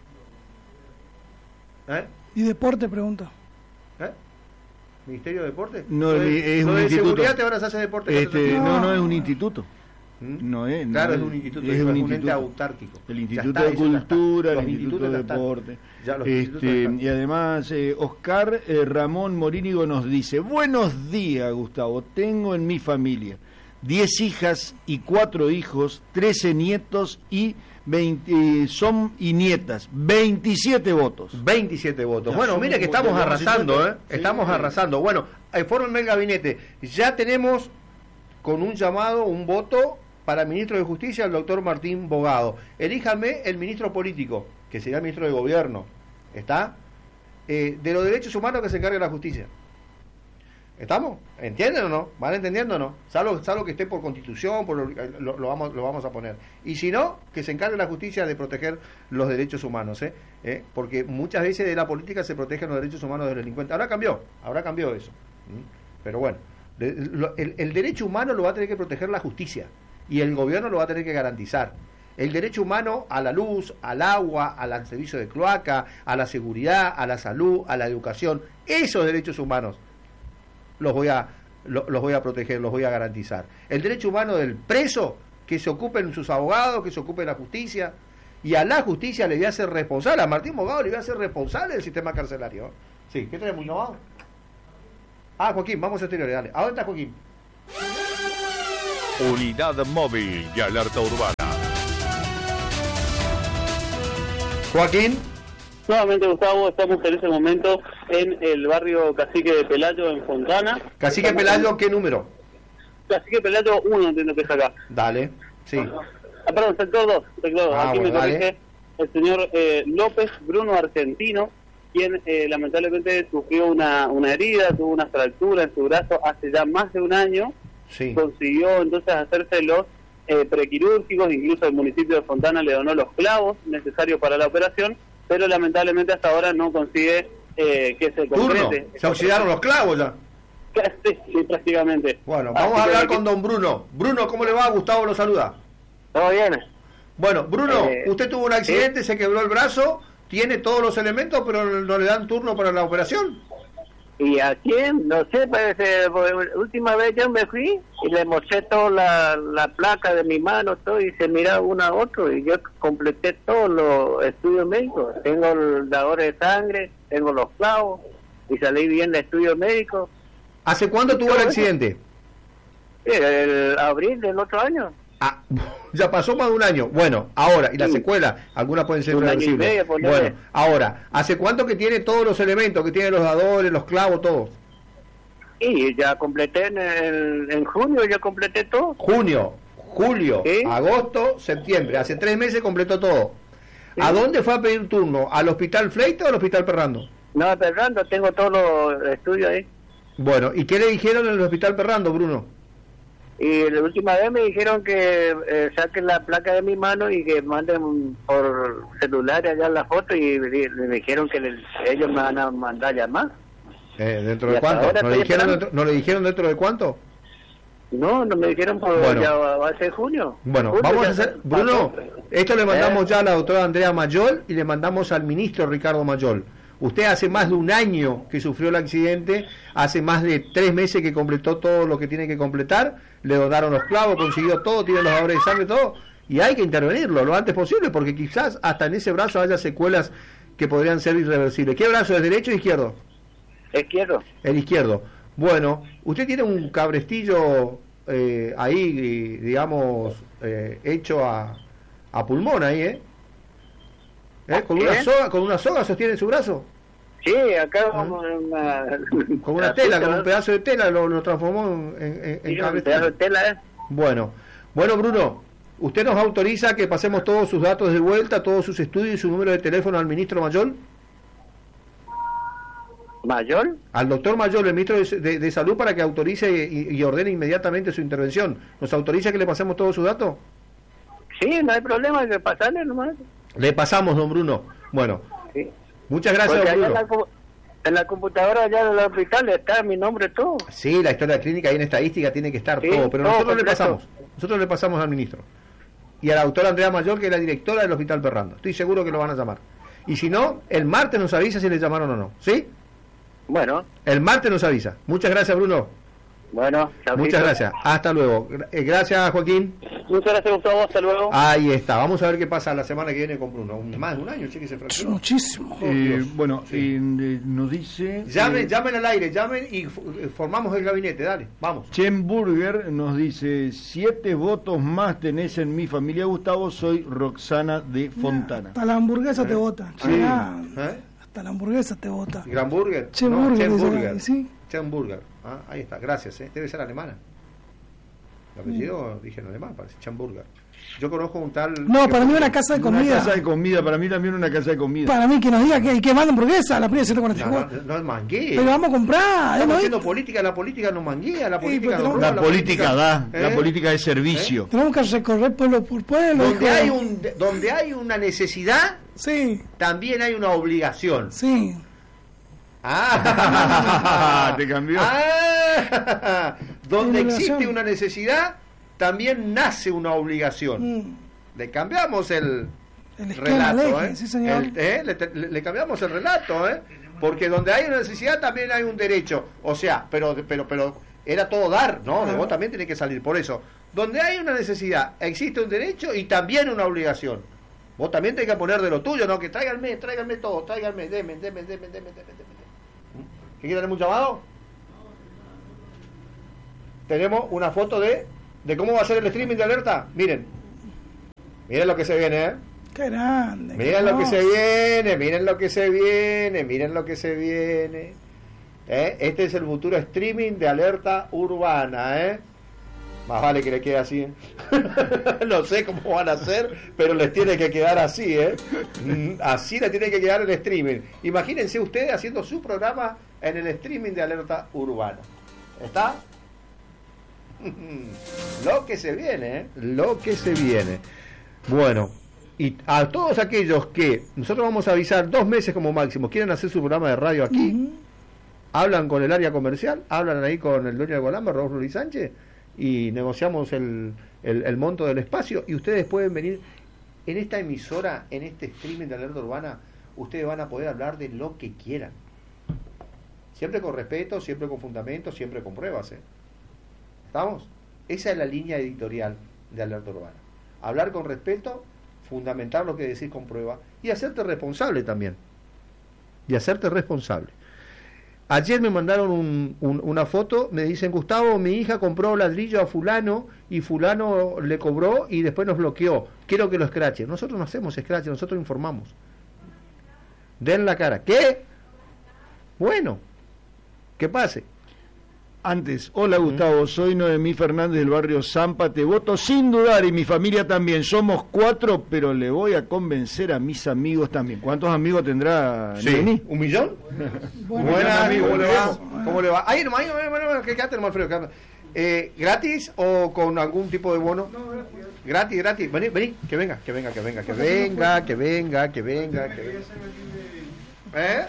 ¿Eh? Y deporte, pregunta. ¿Eh? ¿Ministerio de Deporte? No, Lo de, es- es lo un de instituto. seguridad ahora se hace deporte. Este, No. no, no es un instituto. ¿Mm? No es. no Claro, es, es un instituto, es es un un instituto. ente autárquico. El Ya Instituto está, de eso ya está. Cultura, Los el Instituto institutos de ya están. Deporte. Ya los Este, institutos ya están. y además, eh, Oscar eh, Ramón Morínigo nos dice: buenos días, Gustavo. Tengo en mi familia diez hijas y cuatro hijos, trece nietos y veinte, eh, son y nietas, veintisiete votos. veintisiete votos. Ya Bueno, somos mire que como- estamos ya arrasando, ¿eh? cincuenta. Sí, Estamos sí. arrasando. Bueno, infórmenme el gabinete. Ya tenemos con un llamado, un voto para el ministro de Justicia, el doctor Martín Bogado. Elíjanme el ministro político, que sería el ministro de Gobierno. ¿Está? Eh, de los derechos humanos que se encargue la justicia. ¿Estamos? ¿Entienden o no? ¿Van entendiendo o no? Salvo, salvo que esté por constitución, por lo, lo- lo vamos, lo vamos a poner. Y si no, que se encargue la justicia de proteger los derechos humanos, ¿eh? ¿Eh? Porque muchas veces de la política se protegen los derechos humanos de los delincuentes. Ahora cambió, ahora cambió eso. ¿Mm? Pero bueno, de- lo- el, el derecho humano lo va a tener que proteger la justicia y el gobierno lo va a tener que garantizar. El derecho humano a la luz, al agua, al servicio de cloaca, a la seguridad, a la salud, a la educación, esos derechos humanos los voy a lo- los voy a proteger, los voy a garantizar. El derecho humano del preso, que se ocupen sus abogados, que se ocupe la justicia, y a la justicia le voy a hacer responsable, a Martín Bogado le voy a hacer responsable del sistema carcelario. Sí, ¿qué tenemos innovado? Ah, Joaquín, vamos a exteriores, dale. ¿A dónde está Joaquín? Unidad móvil y alerta urbana. Joaquín. Nuevamente, Gustavo, estamos en ese momento en el barrio Cacique de Pelayo, en Fontana. Cacique estamos Pelayo, en... ¿qué número? Cacique Pelayo uno, entiendo que es acá. Dale, sí. Ah, perdón, sector dos. Sector dos. Ah, Aquí bueno, me corrige dale. el señor eh, López Bruno Argentino, quien eh, lamentablemente sufrió una, una herida, tuvo una fractura en su brazo hace ya más de un año. Sí. Consiguió entonces hacerse los eh, prequirúrgicos, incluso el municipio de Fontana le donó los clavos necesarios para la operación, pero lamentablemente hasta ahora no consigue eh, que se concrete. Turno. Se oxidaron los clavos ya. Sí, sí, prácticamente. Bueno, vamos Así a hablar que- con don Bruno. Bruno, ¿cómo le va? Gustavo lo saluda. ¿Todo bien? Bueno, Bruno, Eh, usted tuvo un accidente, se quebró el brazo, tiene todos los elementos, pero no le dan turno para la operación. ¿Y a quién? No sé, parece, la última vez yo me fui y le mostré toda la, la placa de mi mano, todo, y se miraba uno a otro, y yo completé todos los estudios médicos. Tengo el dador de sangre, tengo los clavos, y salí bien de estudios médicos. ¿Hace cuándo tuvo el accidente? El abril del otro año. Ah, ya pasó más de un año. Bueno, ahora, ¿y la Sí. secuela? Algunas pueden ser Un año y irreversibles. medio, ponele. Bueno, ahora, ¿hace cuánto que tiene todos los elementos? Que tiene los dadores, los clavos, todo. Y ya completé en, el- en junio, ya completé todo. Junio, julio, Sí. agosto, septiembre. Hace tres meses completó todo. ¿A dónde fue a pedir turno? ¿Al Hospital Fleita o al Hospital Perrando? No, Fernando, tengo todos los estudios ahí. Bueno, ¿y qué le dijeron en el Hospital Perrando, Bruno? Y la última vez me dijeron que eh, saquen la placa de mi mano y que manden por celular allá la foto, y le, le dijeron que le- ellos me van a mandar llamar. Eh, ¿Dentro Y de hasta cuánto? ahora ¿No le, estoy dijeron esperando. dentro, ¿No le dijeron dentro de cuánto? No, no me dijeron por Bueno. ya va va a ser junio. Bueno, Junio vamos ya a hacer... pasó. Bruno, esto le mandamos Eh. ya a la doctora Andrea Mayol y le mandamos al ministro Ricardo Mayol. Usted hace más de un año que sufrió el accidente, hace más de tres meses que completó todo lo que tiene que completar, le donaron los clavos, consiguió todo, tiene los dadores de sangre, todo, y hay que intervenirlo lo antes posible, porque quizás hasta en ese brazo haya secuelas que podrían ser irreversibles. ¿Qué brazo es, derecho o izquierdo? Izquierdo. El izquierdo. Bueno, usted tiene un cabrestillo eh, ahí, digamos, eh, hecho a, a pulmón ahí, ¿eh? ¿Eh? ¿Con ¿Qué? una soga, con una soga sostiene su brazo? Sí, acá como una... Con una tela, con un pedazo de tela lo, lo transformó en, en, en Sí, un cabrestillo. pedazo de tela, ¿eh? Bueno, bueno, Bruno, ¿usted nos autoriza que pasemos todos sus datos de vuelta, todos sus estudios y su número de teléfono al ministro Mayol? ¿Mayor? Al doctor Mayol, el ministro de, de- de Salud, para que autorice y, y ordene inmediatamente su intervención. ¿Nos autoriza que le pasemos todos sus datos? Sí, no hay problema, que pasarle nomás. Le pasamos, don Bruno. Bueno, Sí. muchas gracias, Porque don allá en Bruno. la, co- en la computadora allá del hospital está mi nombre todo. Sí, la historia clínica y en estadística tiene que estar Sí, todo, pero todo nosotros le completo. pasamos. Nosotros le pasamos al ministro. Y a la doctora Andrea Mayor, que es la directora del Hospital Perrando. Estoy seguro que lo van a llamar. Y si no, el martes nos avisa si le llamaron o no. ¿Sí? Bueno, El martes nos avisa. Muchas gracias, Bruno. bueno. chaucito. Muchas gracias. Hasta luego. Gra- eh, Gracias, Joaquín. Muchas gracias, Gustavo. Hasta luego. Ahí está. Vamos a ver qué pasa la semana que viene con Bruno. Un- Más de un año, che, que se fracturó. Muchísimo. Oh, Eh, Dios. bueno, Sí. eh, eh, nos dice... Llamen, eh, llamen al aire, llamen y f- eh, formamos el gabinete. Dale, vamos. Chen nos dice, siete votos más tenés en mi familia, Gustavo, soy Roxana de Fontana. Hasta la hamburguesa te vota. Sí. Ah, ¿Eh? hasta la hamburguesa te vota. Gran Burger. Chen No, Burger, Chen dice Burger. ahí, sí. Chen Burger. Ah, ahí está, gracias. ¿eh? Debe ser alemana. El apellido dije en alemán, parece. Chen Burger. Yo conozco un tal. No, para mí una casa de Una comida. casa de comida, para mí también una casa de comida. Para mí que nos diga que, que manda hamburguesa a la primera ciento cuarenta y No, cuatro. no, no es mangué. Pero vamos a comprar. ¿eh? Estamos ¿No? haciendo política, la política no manguea, la Sí, política pero no tenemos- roba, La política da, ¿eh? la política de servicio. Tenemos que recorrer pueblo por pueblo. Donde hijo. hay, un, donde hay una necesidad, Sí, también hay una obligación. sí. Ah, Te cambió. Ah, donde Tiene existe razón. una necesidad, también nace una obligación. Mm. Le cambiamos el El esquema, relato, el eje, ¿eh? sí, señor. El- ¿eh? Le, le- le cambiamos el relato, ¿eh? Porque donde hay una necesidad también hay un derecho. O sea, pero pero pero era todo dar, ¿no? De Claro. vos también tenés que salir. Por eso, donde hay una necesidad, existe un derecho y también una obligación. Vos también tenés que poner de lo tuyo, ¿no? Que tráiganme, tráiganme todo, tráiganme, denme, denme, denme, denme, denme, denme, denme. ¿Qué quiere tener un llamado? tenemos una foto de, de cómo va a ser el streaming de Alerta. Miren, miren lo que se viene, ¿eh? Qué grande. Miren lo que se viene, miren lo que se viene, miren lo que se viene. ¿Eh? Este es el futuro streaming de Alerta Urbana, ¿eh? Más vale que le quede así, ¿eh? No sé cómo van a hacer, pero les tiene que quedar así, ¿eh? Así le tiene que quedar el streaming. Imagínense ustedes haciendo su programa en el streaming de Alerta Urbana. ¿Está? Lo que se viene, ¿eh? Lo que se viene. Bueno, y a todos aquellos que nosotros vamos a avisar dos meses como máximo, quieren hacer su programa de radio aquí, uh-huh. hablan con el área comercial, hablan ahí con el dueño de Golamba, Raúl Luis Sánchez, y negociamos el, el, el monto del espacio, y ustedes pueden venir en esta emisora, en este streaming de Alerta Urbana. Ustedes van a poder hablar de lo que quieran, siempre con respeto, siempre con fundamento, siempre con pruebas, ¿eh? ¿Estamos? Esa es la línea editorial de Alerta Urbana: hablar con respeto, fundamentar lo que decís con prueba, y hacerte responsable también, y hacerte responsable. Ayer me mandaron un, un, una foto, me dicen: Gustavo, mi hija compró ladrillo a fulano y fulano le cobró y después nos bloqueó, quiero que lo escrache. Nosotros no hacemos escrache, nosotros informamos. Den la cara. ¿Qué? Bueno, que pase. Antes, hola Gustavo, soy Noemí Fernández del barrio Zampa, te voto sin dudar y mi familia también, somos cuatro, pero le voy a convencer a mis amigos también. ¿Cuántos amigos tendrá sí. Noemí? ¿Un millón? Bueno, buenas, amigo, ¿cómo le va? ¿Cómo le va? Ahí nomás, ahí nomás, bueno, bueno, que quédate nomás, Alfredo. Eh, ¿Gratis o con algún tipo de bono? No, gratis. Gratis, gratis. Vení, vení, que venga, que venga, que venga, que venga, que venga, que venga, que venga. ¿Eh?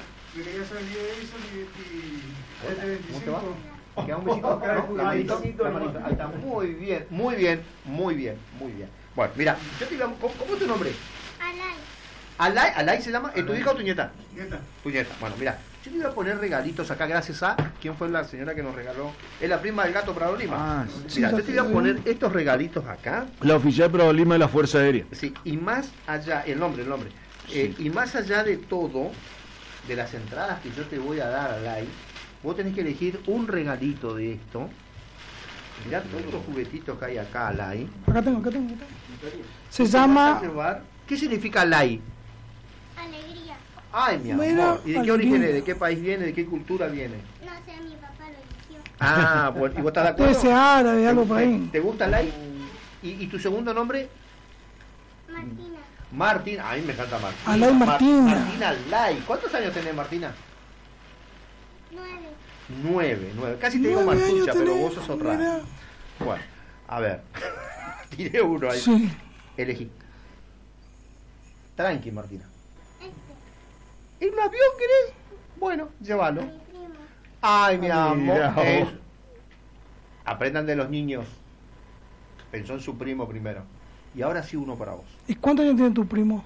¿Cómo te va? ¿Queda un besito? ¿No? La manito, la manito. Ahí está, muy bien, muy bien, muy bien, muy bien. Bueno, mira, yo te digo, ¿cómo, ¿cómo es tu nombre? Alay. ¿Alay? ¿Alay se llama? ¿Es tu hija o tu nieta? Nieta. Tu nieta. Bueno, mira, yo te iba a poner regalitos acá gracias a... ¿Quién fue la señora que nos regaló? Es la prima del gato Prado Lima. Ah, sí. Mira, yo te iba a poner estos regalitos acá. La oficial Prado Lima de la Fuerza Aérea. Sí, y más allá, el nombre, el nombre. Sí. Eh, y más allá de todo, de las entradas que yo te voy a dar, Alay, vos tenés que elegir un regalito de esto. Mirá todos los juguetitos que hay acá, Alay. Acá tengo, acá tengo. Acá tengo. Se llama... ¿Qué significa Alay? Alegría. Ay, mi amor. Bueno, ¿y de qué origen es? ¿De qué país viene? ¿De qué cultura viene? No sé, mi papá lo eligió. Ah, bueno, ¿y vos estás de acuerdo? Puede ser árabe, algo por ahí. ¿Te gusta Alay? ¿Y, ¿Y tu segundo nombre? Martina. Martina. A mí me encanta Martina. Alay Martina. Martina Alay. ¿Cuántos años tenés, Martina? Nueve. Nueve, nueve. Casi te digo Martucha, pero tenés, vos sos otra. Mira. Bueno, a ver. Tiré uno ahí. Sí. Elegí. Tranqui, Martina. Este. ¿En un avión querés? Bueno, llévalo. Mi primo. Ay, mi Ay, amor. mira, Es... Aprendan de los niños. Pensó en su primo primero. Y ahora sí uno para vos. ¿Y cuántos años tiene tu primo?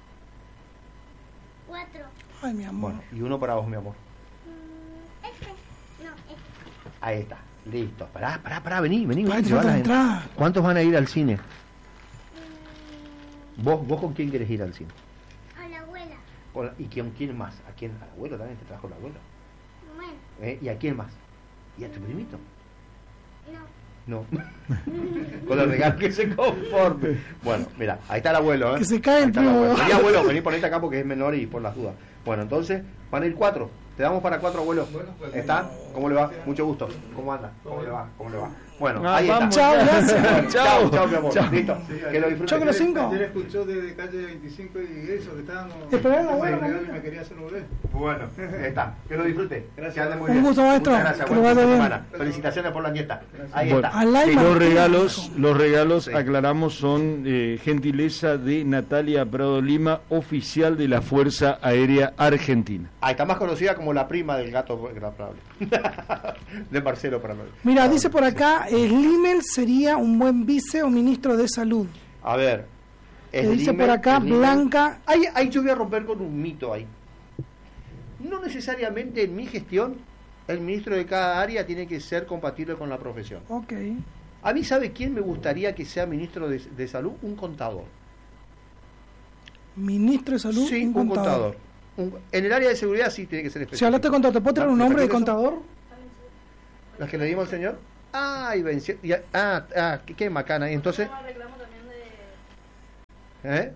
Cuatro. Ay, mi amor. Bueno, y uno para vos, mi amor. Mm, Este. No, este. Ahí está. Listo. Pará, pará, pará. Vení, vení. Ay, vení, te falta llevala. entrar. ¿Cuántos van a ir al cine? Mm, ¿Vos, vos con quién querés ir al cine? a la abuela. Con la- ¿Y quién, quién más? ¿A quién? ¿Al abuelo también te trajo el abuelo? Bueno, ¿Eh? ¿Y a quién más? ¿Y a tu primito? no. No. Con el regalo que se conforme. Bueno, mira, ahí está el abuelo, ¿eh? Que se cae Ahí el está el primo. abuelo. Vení, abuelo, vení, ponete acá porque es menor y por las dudas. Bueno, entonces, van a ir cuatro. Te damos para cuatro, abuelo. ¿Está? ¿Cómo le va? Mucho gusto. ¿Cómo anda? ¿Cómo le va? ¿Cómo le va? Bueno, Ah, ahí vamos, está. Chao, gracias. Chao, chao, mi amor. Chao. Listo. Que lo disfruten. Chao, que los cinco. Ayer escuchó desde calle veinticinco y eso, que estábamos... Esperá la abuela, Sí, la y abuela. me quería saludar. Bueno, ahí está. Que lo disfrute. Gracias. Que ande muy Un bien. gusto, maestro. Muchas gracias. Que lo Buen fin vaya de bien. semana. Felicitaciones por la nieta. Ahí Bueno, está. Alay los Martina. regalos, los regalos, Sí. aclaramos, son eh, gentileza de Natalia Prado Lima, oficial de la Fuerza Aérea Argentina. Ahí está, más conocida como la prima del gato Prado. De Marcelo Prado. Mira, dice por acá, Slimel sería un buen vice o ministro de salud. A ver. Que dice Slimel, por acá, Slimel. Blanca. Ahí, ahí yo voy a romper con un mito ahí. No necesariamente en mi gestión el ministro de cada área tiene que ser compatible con la profesión. Ok. A mí, ¿sabe quién me gustaría que sea ministro de, de salud? Un contador. Ministro de salud, Sí, un un contador. contador. Un- en el área de seguridad sí tiene que ser específico. Si hablaste con contador, ¿te puedo traer un ¿Me nombre de repite eso? contador? ¿Las que le dimos al señor? Ah, y venció. Y, ah, ah, qué, qué macana. Y entonces. ¿Eh?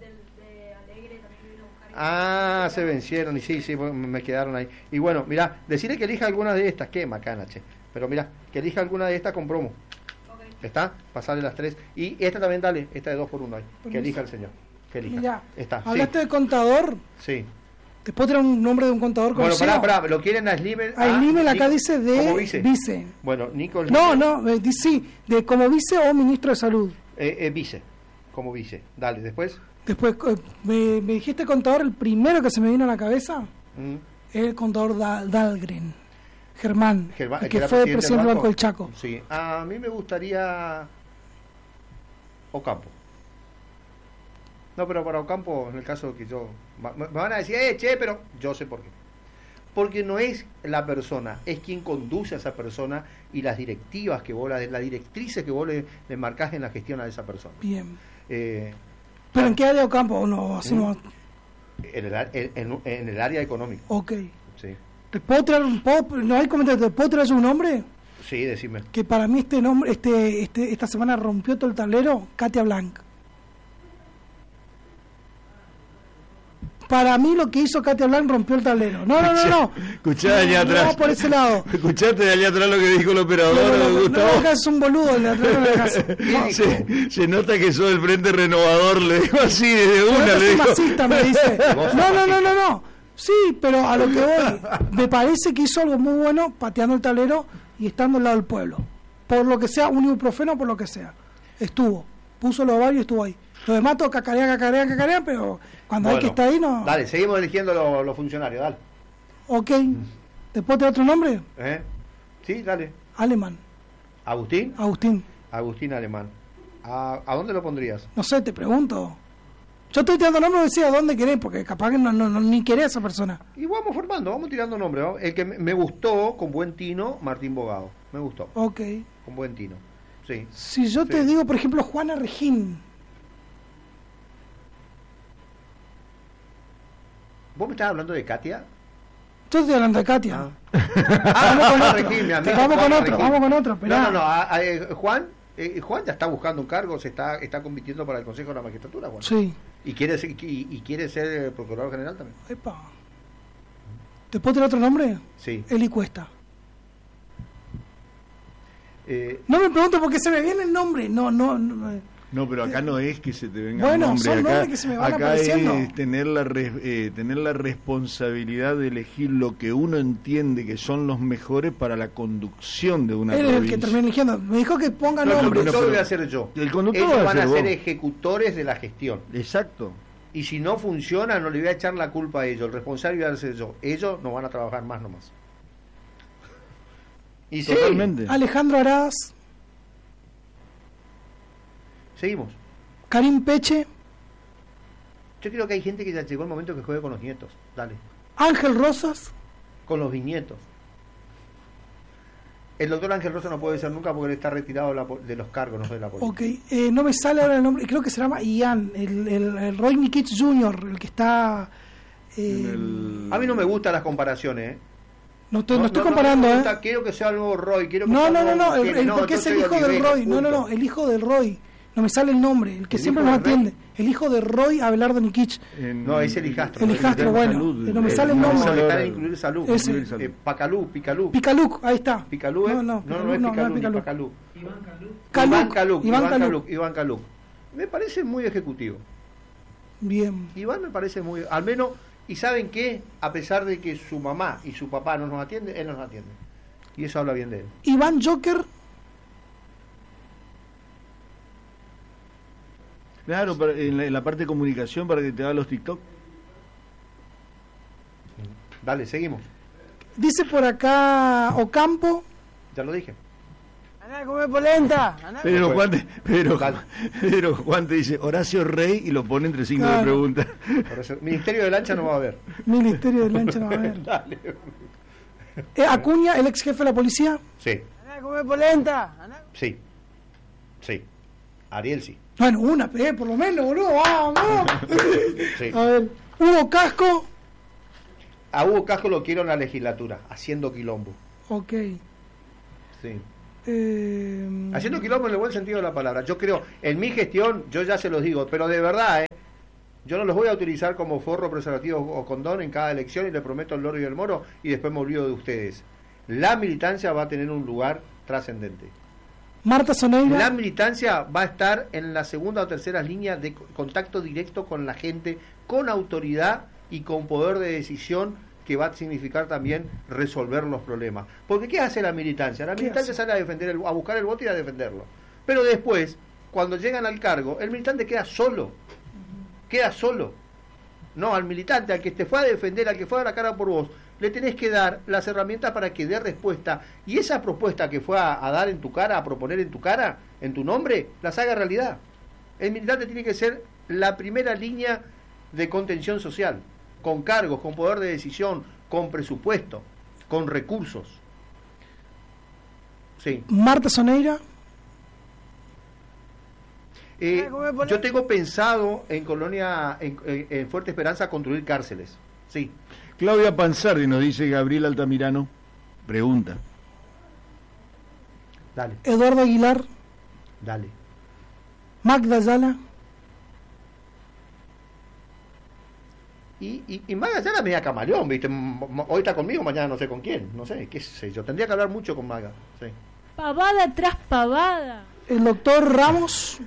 Ah, se vencieron y sí, sí, me quedaron ahí. Y bueno, mirá, decirle que elija alguna de estas, qué macana, che. Pero mirá, que elija alguna de estas con promo. Okay. ¿Está? Pasarle las tres. Y esta también dale, esta de dos por uno ahí. Que elija el señor. Que elija. Mirá, está. hablaste sí. de contador. Sí. ¿Te puedo traer un nombre de un contador conocido? Bueno, pará, pará, lo quieren a Slimel. A Slimel acá Nico, dice de como vice. vice. Bueno, Nico No, no, eh, sí, de como vice o ministro de salud. Eh, eh, vice, como vice. Dale, después. Después, eh, me, me dijiste contador, el primero que se me vino a la cabeza Mm. es el contador Da- Dahlgren, Germán, Germán, el que era fue presidente presidente del del Banco del Chaco. Sí, a mí me gustaría Ocampo. No, pero para Ocampo, en el caso que yo... Me van a decir, eh, che, pero yo sé por qué. Porque no es la persona, es quien conduce a esa persona y las directivas que vos, las, las directrices que vos le, le marcás en la gestión a esa persona. Bien. Eh, ¿Pero en qué área de Ocampo no hacemos? en, el, en, en, en el área económica. Ok. Sí. ¿Te puedo traer un poco? ¿No hay comentarios? ¿Te puedo traer un nombre? Sí, decime. Que para mí este nombre, este, este, esta semana rompió todo el tablero, Katia Blanc. Para mí lo que hizo Katia Blanc rompió el tablero. No, no, no, no. Escuchá de allá no, atrás. No, por ese lado. Escuchaste de allá atrás lo que dijo el operador, No, no, no, Gustavo. no, no, es un boludo el de atrás de la casa. No. Se, se nota que sos del Frente Renovador, le digo así desde Pero una. no Le soy digo. masista, me dice. No, no, no, no, no. Sí, pero a lo que voy, me parece que hizo algo muy bueno pateando el tablero y estando al lado del pueblo. Por lo que sea, un ibuprofeno, por lo que sea. Estuvo. Puso los ovarios y estuvo ahí. Lo demás todo cacarea, cacarea, cacarea, pero cuando Bueno, hay que estar ahí no... Dale, seguimos eligiendo los, los funcionarios, dale. Ok. ¿Te puedo tener otro nombre? ¿Eh? Sí, dale. Alemán. ¿Agustín? Agustín. Agustín Alemán. ¿A, ¿A dónde lo pondrías? No sé, te pregunto. Yo estoy tirando nombres y decía a dónde querés, porque capaz que no, no, no ni querés a esa persona. Y vamos formando, vamos tirando nombres, ¿no? El que me, me gustó, con buen tino, Martín Bogado. Me gustó. Ok. Con buen tino. Sí. Si yo Sí. te digo, por ejemplo, Juana Regín. ¿Vos me estás hablando de Katia? Yo estoy hablando de Katia. Ah, Vamos con Juana otro. Regín, mi amigo Vamos con Juana otro, Regín. vamos con otro, esperá. No, no, no. a- a- eh, Juan, eh, Juan ya está buscando un cargo, se está, está compitiendo para el Consejo de la Magistratura, Juan. Sí. Y quiere ser, y, y quiere ser eh, Procurador General también. Epa. ¿Te puedo tirar otro nombre? Sí. Eli Cuesta. Eh, No me pregunto por qué se me viene el nombre. No, no, no. eh. No, pero acá no es que se te venga Bueno, un nombre. son acá, nombres que se me van acá apareciendo. es tener la, res- eh, tener la responsabilidad de elegir lo que uno entiende que son los mejores para la conducción de una Él es el provincia. que termina eligiendo. Me dijo que ponga no, el nombre. conductor pero- lo voy a hacer yo. El conductor Ellos va a van a ser ser vos. ejecutores de la gestión. Exacto. Y si no funciona, no le voy a echar la culpa a ellos. El responsable va a ser yo. Ellos no van a trabajar más nomás. Y sí, Totalmente. Alejandro Araz, seguimos. Karim Peche, Yo creo que hay gente que ya llegó el momento que juegue con los nietos. Dale. Ángel Rosas, Con los bisnietos. El doctor Ángel Rosa no puede ser nunca porque él está retirado de, la po- de los cargos, no sé, de la política. ok, eh, no me sale ahora el nombre, creo que se llama Ian, el, el, el Roy Nikich junior, el que está... eh, A mí no me gustan las comparaciones, ¿eh? no, estoy, no, estoy no, no comparando, me ¿eh? gusta, quiero que sea el nuevo Roy, quiero que No, sea no, no, el nuevo no, el, Bukele. el- No, porque yo es el soy hijo del Olivera, Roy, no, no, punto. no, el hijo del Roy, no me sale el nombre, el que ¿El siempre hijo nos del Roy? atiende, el hijo de Roy Abelardo Nikich, En- No, es el hijastro. el hijastro, bueno, Salud, no me eh, sale el No, nombre. está en incluir salud. Ese. Incluir salud. Eh, Pacalú, Picalú. Picaluc, ahí está. Picalú es. No, no, no, no es no, no Picalú, es ni Picaluc. Pacalú. Caluc, Iván Caluc, Iván Iván Caluc. Caluc, Iván Caluc. Me parece muy ejecutivo. Bien. Iván me parece muy, al menos, y saben que a pesar de que su mamá y su papá no nos atienden, él nos atiende. Y eso habla bien de él. Iván Joker, Claro, para- en, la, en la parte de comunicación para que te haga los TikTok. Dale, seguimos. dice por acá Ocampo, Ya lo dije. Andá a comer polenta. Andá a Pero Bueno. Juan, te, pero, Dale. pero Juan te dice Horacio Rey y lo pone entre signos Claro. de pregunta. Por eso, Ministerio de Lancha no va a haber. Ministerio del Lancha, no va a ver. Dale. Eh, Acuña, el ex jefe de la policía, Sí, Andá a comer polenta. Andá- sí. Sí. Ariel sí. bueno, una, eh, por lo menos, boludo, vamos. Sí. A ver, Hugo Casco, A Hugo Casco lo quiero en la legislatura, haciendo quilombo. ok. Sí. Eh... Haciendo quilombo en el buen sentido de la palabra. Yo creo, en mi gestión, yo ya se los digo, pero de verdad, ¿eh? Yo no los voy a utilizar como forro, preservativo o condón en cada elección y le prometo el loro y el moro y después me olvido de ustedes. La militancia va a tener un lugar trascendente. Marta Soneira. La militancia va a estar en la segunda o tercera línea de contacto directo con la gente, con autoridad y con poder de decisión, que va a significar también resolver los problemas. Porque ¿qué hace la militancia? La militancia sale a defender el, a buscar el voto y a defenderlo. Pero después, cuando llegan al cargo, el militante queda solo. Queda solo. No, al militante, al que te fue a defender, al que fue a dar la cara por vos, le tenés que dar las herramientas para que dé respuesta, y esa propuesta que fue a, a dar en tu cara, a proponer en tu cara, en tu nombre, las haga realidad. El militante tiene que ser la primera línea de contención social, con cargos, con poder de decisión, con presupuesto, con recursos. Sí. Marta Soneira. Eh, yo tengo pensado en Colonia, en, en, en Fuerte Esperanza, construir cárceles. Sí. Claudia Panzardi nos dice Gabriel Altamirano. Pregunta. Dale. Eduardo Aguilar. Dale. Magda Ayala. Y, y, y Maga Ayala media camaleón, ¿viste? Hoy está conmigo, mañana no sé con quién. No sé, qué sé yo. Tendría que hablar mucho con Maga. Sí. Pavada tras pavada. El doctor Ramos.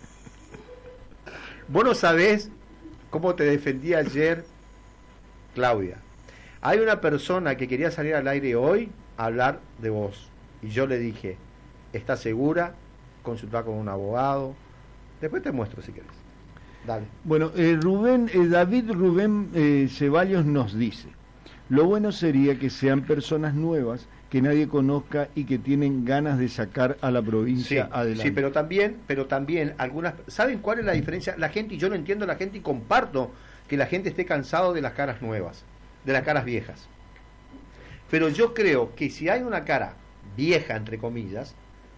Vos no sabés cómo te defendí ayer, Claudia. Hay una persona que quería salir al aire hoy a hablar de vos. Y yo le dije, ¿estás segura? Consultar con un abogado. Después te muestro si querés. Dale. Bueno, eh, Rubén, eh, David Rubén eh, Ceballos nos dice, lo bueno sería que sean personas nuevas, que nadie conozca y que tienen ganas de sacar a la provincia sí, adelante. Sí, pero también, pero también algunas, ¿saben cuál es la diferencia? La gente, y yo no entiendo a la gente y comparto que la gente esté cansado de las caras nuevas, de las caras viejas. Pero yo creo que si hay una cara vieja, entre comillas,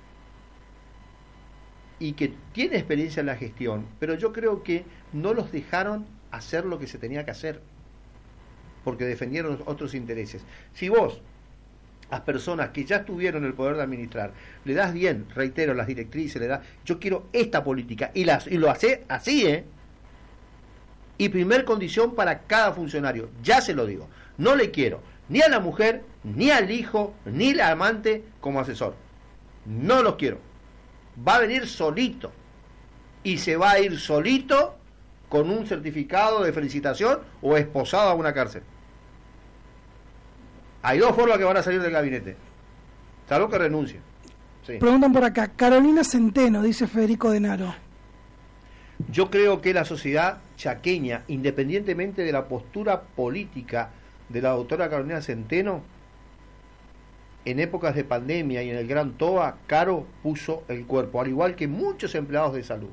y que tiene experiencia en la gestión, pero yo creo que no los dejaron hacer lo que se tenía que hacer, porque defendieron otros intereses. Si vos, a personas que ya tuvieron el poder de administrar, le das bien, reitero, las directrices, le das, yo quiero esta política, y, las, y lo hace así, ¿eh? Y primer condición para cada funcionario, ya se lo digo, no le quiero ni a la mujer, ni al hijo, ni al amante como asesor. No los quiero. Va a venir solito. Y se va a ir solito con un certificado de felicitación o esposado a una cárcel. Hay dos formas que van a salir del gabinete. Salvo que renuncien. Sí. Preguntan por acá, Carolina Centeno, dice Federico Denaro. Yo creo que la sociedad chaqueña, independientemente de la postura política de la doctora Carolina Centeno, en épocas de pandemia y en el Gran Toa, Caro puso el cuerpo, al igual que muchos empleados de salud.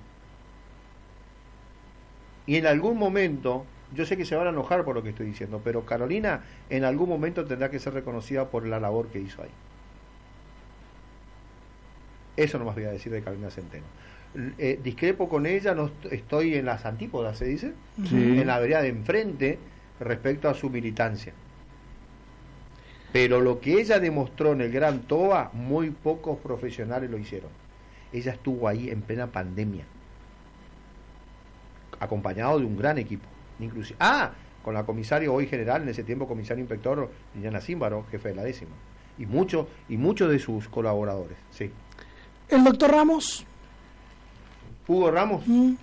Y en algún momento, yo sé que se van a enojar por lo que estoy diciendo, pero Carolina en algún momento tendrá que ser reconocida por la labor que hizo ahí. Eso no más voy a decir de Carolina Centeno. Eh, discrepo con ella, no estoy en las antípodas, se dice, sí, en la vereda de enfrente respecto a su militancia. Pero lo que ella demostró en el Gran Toa, muy pocos profesionales lo hicieron. Ella estuvo ahí en plena pandemia, acompañado de un gran equipo, inclusive. Ah, con la comisaria hoy general, en ese tiempo comisario inspector Liliana Címbaro, jefe de la décima, y muchos y muchos de sus colaboradores. Sí. El doctor Ramos. Hugo Ramos. Mm.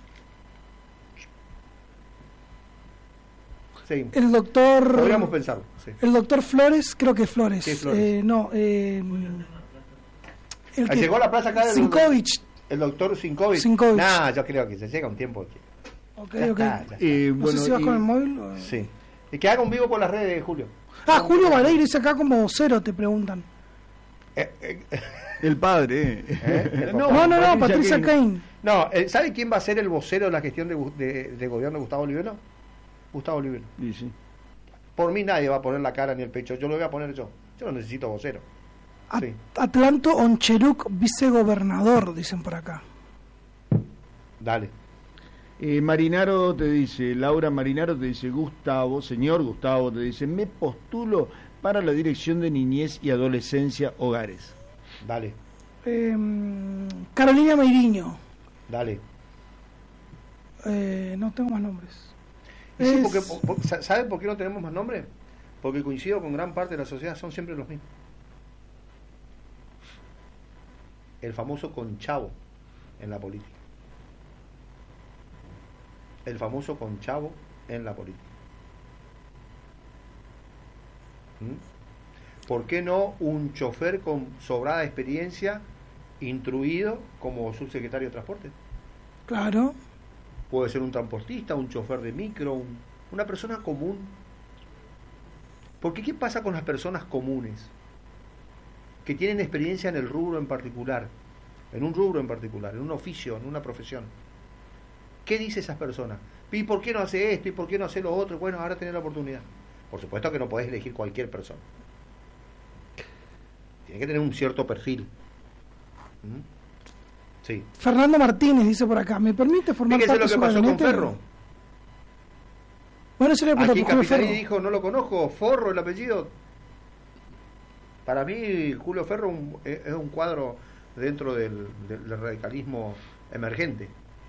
Sí. El doctor. Podríamos pensarlo. Sí. El doctor Flores, creo que Flores. ¿Qué Flores? Eh, no, eh, el que... Llegó a la plaza acá del Sinkovich. El doctor Sinkovich. Sinkovich. Nah, yo creo que se llega un tiempo. Que... Ok, ya ok. está, ya está. Eh, No bueno, sé si vas y- con el móvil. o- Sí. Y que haga un vivo por las redes de Julio. Ah, Julio Vareiro dice acá como vocero, te preguntan. Eh, eh, El padre. eh. ¿Eh? El No, papá. no, no, Patricia Patricia Cain. No, eh, ¿sabe quién va a ser el vocero de la gestión de, Gu- de, de gobierno de Gustavo Olivero? Gustavo Olivero. Y sí. Por mí nadie va a poner la cara ni el pecho, yo lo voy a poner yo. Yo no necesito vocero. At- Sí. Atlanto Oncheruk, vicegobernador, dicen por acá. Dale. Eh, Marinaro te dice, Laura Marinaro te dice, Gustavo, señor Gustavo, te dice, me postulo para la dirección de niñez y adolescencia hogares. Dale. Eh, Carolina Meiriño. Dale. Eh, no tengo más nombres. ¿Y sí, Es- porque, por- por- ¿Saben por qué no tenemos más nombres? Porque coincido con gran parte de la sociedad, son siempre los mismos. El famoso conchavo en la política. El famoso conchavo en la política. ¿Mm? ¿Por qué no un chofer con sobrada experiencia, instruido como subsecretario de Transporte? Claro. Puede ser un transportista, un chofer de micro, un- una persona común. Porque ¿qué pasa con las personas comunes? Que tienen experiencia en el rubro en particular, en un rubro en particular, en un oficio, en una profesión. ¿Qué dice esas personas? ¿Y por qué no hace esto? ¿Y por qué no hace lo otro? Bueno, ahora tenés la oportunidad. Por supuesto que no podés elegir cualquier persona. Tiene que tener un cierto perfil. ¿Mm? Sí. Fernando Martínez dice por acá, ¿me permite formar Fíjese parte lo de que su pasó con gabinete? Ferro. Bueno, eso le pregunto Aquí por Julio Capitanini Ferro. dijo, no lo conozco, Forro el apellido. Para mí Julio Ferro un- es es un cuadro dentro del, del- del radicalismo emergente.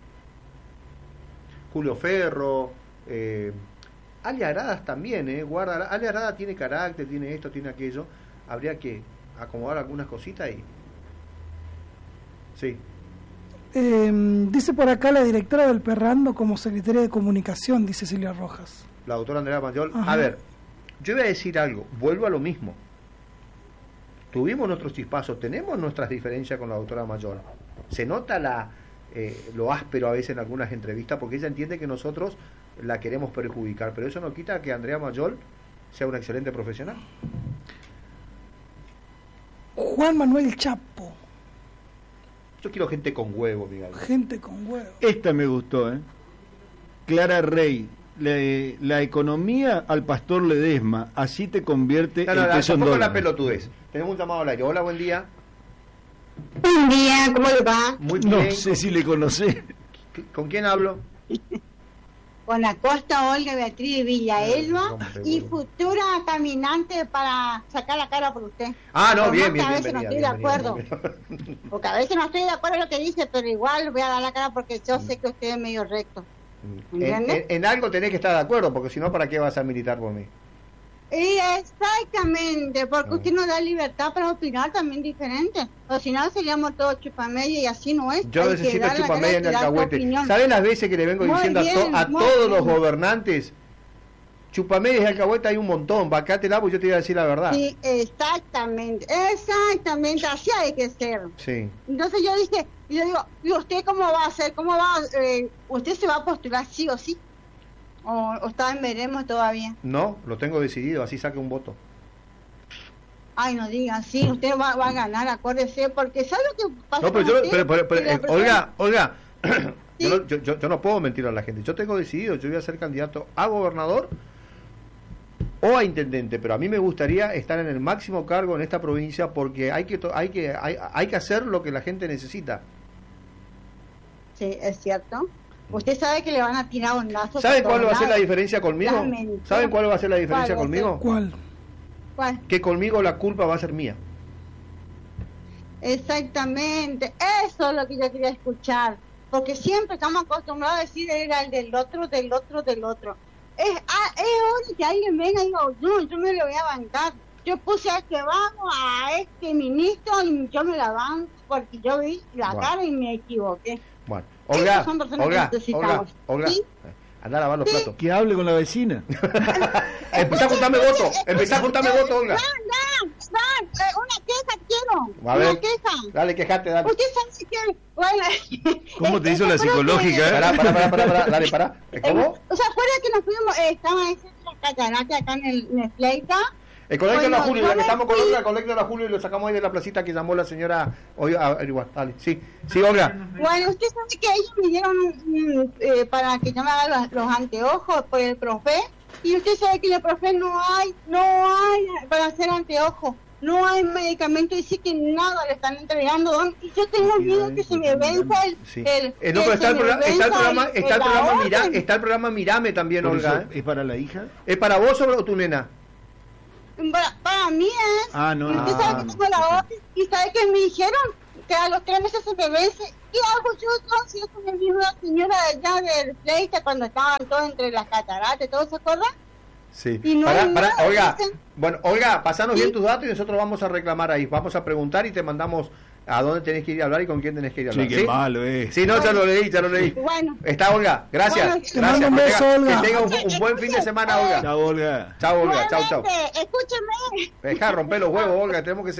Julio Ferro, eh, Ale Aradas también, eh, guarda, Ale Aradas tiene carácter, tiene esto, tiene aquello. Habría que acomodar algunas cositas y... Sí. Eh, dice por acá la directora del Perrando como secretaria de comunicación, dice Silvia Rojas. La doctora Andrea Mayol. Ajá. A ver, yo voy a decir algo, vuelvo a lo mismo. Tuvimos nuestros chispazos, tenemos nuestras diferencias con la doctora Mayol. Se nota la eh, lo áspero a veces en algunas entrevistas porque ella entiende que nosotros la queremos perjudicar, pero eso no quita que Andrea Mayol sea una excelente profesional. Juan Manuel Chapo, Yo quiero gente con huevo, Miguel. gente con huevo. Esta me gustó, ¿eh? Clara Rey, le- la economía al pastor Ledesma, así te convierte No, no, el no, peso en tampoco la dólares. pelotudez. Tenemos un llamado al aire. Hola, buen día. Buen día, ¿cómo le va? Muy No bien. sé si le conocé. ¿Con quién hablo? Con Acosta Olga Beatriz de Villaelba rompe, y boludo. futura caminante para sacar la cara por usted. Ah, no, Por bien, más bien, que a veces bienvenida, no estoy de acuerdo, bienvenida. porque a veces no estoy de acuerdo en lo que dice, pero igual voy a dar la cara porque yo sé que usted es medio recto. En, ¿Entiende? en- en algo tenés que estar de acuerdo, porque si no, ¿para qué vas a militar por mí? Y exactamente, porque Ah. usted nos da libertad para opinar también diferente. O si no, seríamos todos chupamedia y así no es. Yo Hay que necesito dar la cara chupamedia y en el dar su alcahuete. opinión. ¿Saben las veces que le vengo Muy diciendo a, to- bien, a muy todos los bien. gobernantes? Chupamedias y alcahuete hay un montón, vacátela porque yo te voy a decir la verdad. Sí, exactamente, exactamente, así hay que ser. Sí. Entonces yo dije, y yo digo, ¿y usted cómo va a hacer? ¿Cómo va? eh, ¿Usted se va a postular sí o sí? ¿O, o está en veremos todavía? No, lo tengo decidido, así saque un voto. Ay, no diga, sí, usted va, va a ganar, acuérdese, porque ¿sabe lo que pasa? No, pero con yo, usted? pero, pero, pero, Que la eh, persona- Olga, Olga, yo, no, yo, yo- yo no puedo mentir a la gente. Yo tengo decidido, yo voy a ser candidato a gobernador o a intendente, pero a mí me gustaría estar en el máximo cargo en esta provincia porque hay que to- hay que hay, hay que hacer lo que la gente necesita. Sí, es cierto. Usted sabe que le van a tirar un lazo. ¿Saben por cuál va a todos ser la lados. diferencia conmigo? Las mentiras. ¿Saben cuál va a ser la diferencia ¿Cuál va a ser? conmigo? ¿Cuál? ¿Cuál? Que conmigo la culpa va a ser mía. Exactamente, eso es lo que yo quería escuchar, porque siempre estamos acostumbrados a decir era el del otro, del otro, del otro. Es, ah, es hora que alguien venga y diga, no, yo me lo voy a bancar. Yo puse a este vamos, a este ministro y yo me la banco porque yo vi la Bueno. cara y me equivoqué. Bueno, Esas Olga, son personas Olga, que necesitamos. Olga, Olga, ¿Sí? anda a lavar los Sí. platos. Que hable con la vecina. Empezá a juntarme votos, empezá a juntarme votos, Olga. Dan, dan, dan, eh, una queja quiero, A una ver, queja. dale, quejate, dale. Usted sabe que, bueno, ¿Cómo te hizo la psicológica? eh? Pará, pará, pará, pará, pará, dale, pará. ¿Cómo? O sea, acuerda que nos fuimos, eh, estaba esa catarata acá en el, en el Fleita. El colegio de la Bueno, Julio, yo ya que me estamos con fui- Olga, el colegio de la Julio y lo sacamos ahí de la placita que llamó la señora hoy a averiguar. Dale, sí, sí, Olga. Bueno, usted sabe que ellos me dieron mm, eh, para que yo me haga los, los anteojos por el profe. Y usted sabe que en el profe no hay, no hay para hacer anteojos. No hay medicamento, dice que nada le están entregando. don, Y yo tengo miedo que se me venza el... Sí. el Eh, no, que pero está se el, me programa, está el venza programa, el- está el la programa, Mira, orden. está el programa Mirame también, Por Olga. eso, ¿eh? ¿es para la hija? ¿Es para vos o tu nena? Para, para mí es. Ah, no, Y usted no. sabe que tengo la orden. ¿Y sabe que me dijeron? que a los tres meses se me vence, y hago yo entonces con la misma señora de allá del Pleita cuando estaban todos entre las cataratas, ¿todos se acuerdan? Sí. Y no Pará, hay pará, nada, Olga, dicen. bueno, Olga, pasanos Sí. bien tus datos y nosotros vamos a reclamar ahí, vamos a preguntar y te mandamos a dónde tenés que ir a hablar y con quién tenés que ir a Sí, hablar. qué malo es. Sí, no, ya lo leí, ya lo leí. Bueno, Está, Olga, gracias. Bueno, te gracias. mando un Que beso, tenga- Olga. Que tenga un, Escuche, un buen fin de escuche, semana, eh, Olga. Chao, Olga. Chao, Olga, chao, chao. igualmente, escúcheme. Deja de romper los huevos, Olga, tenemos que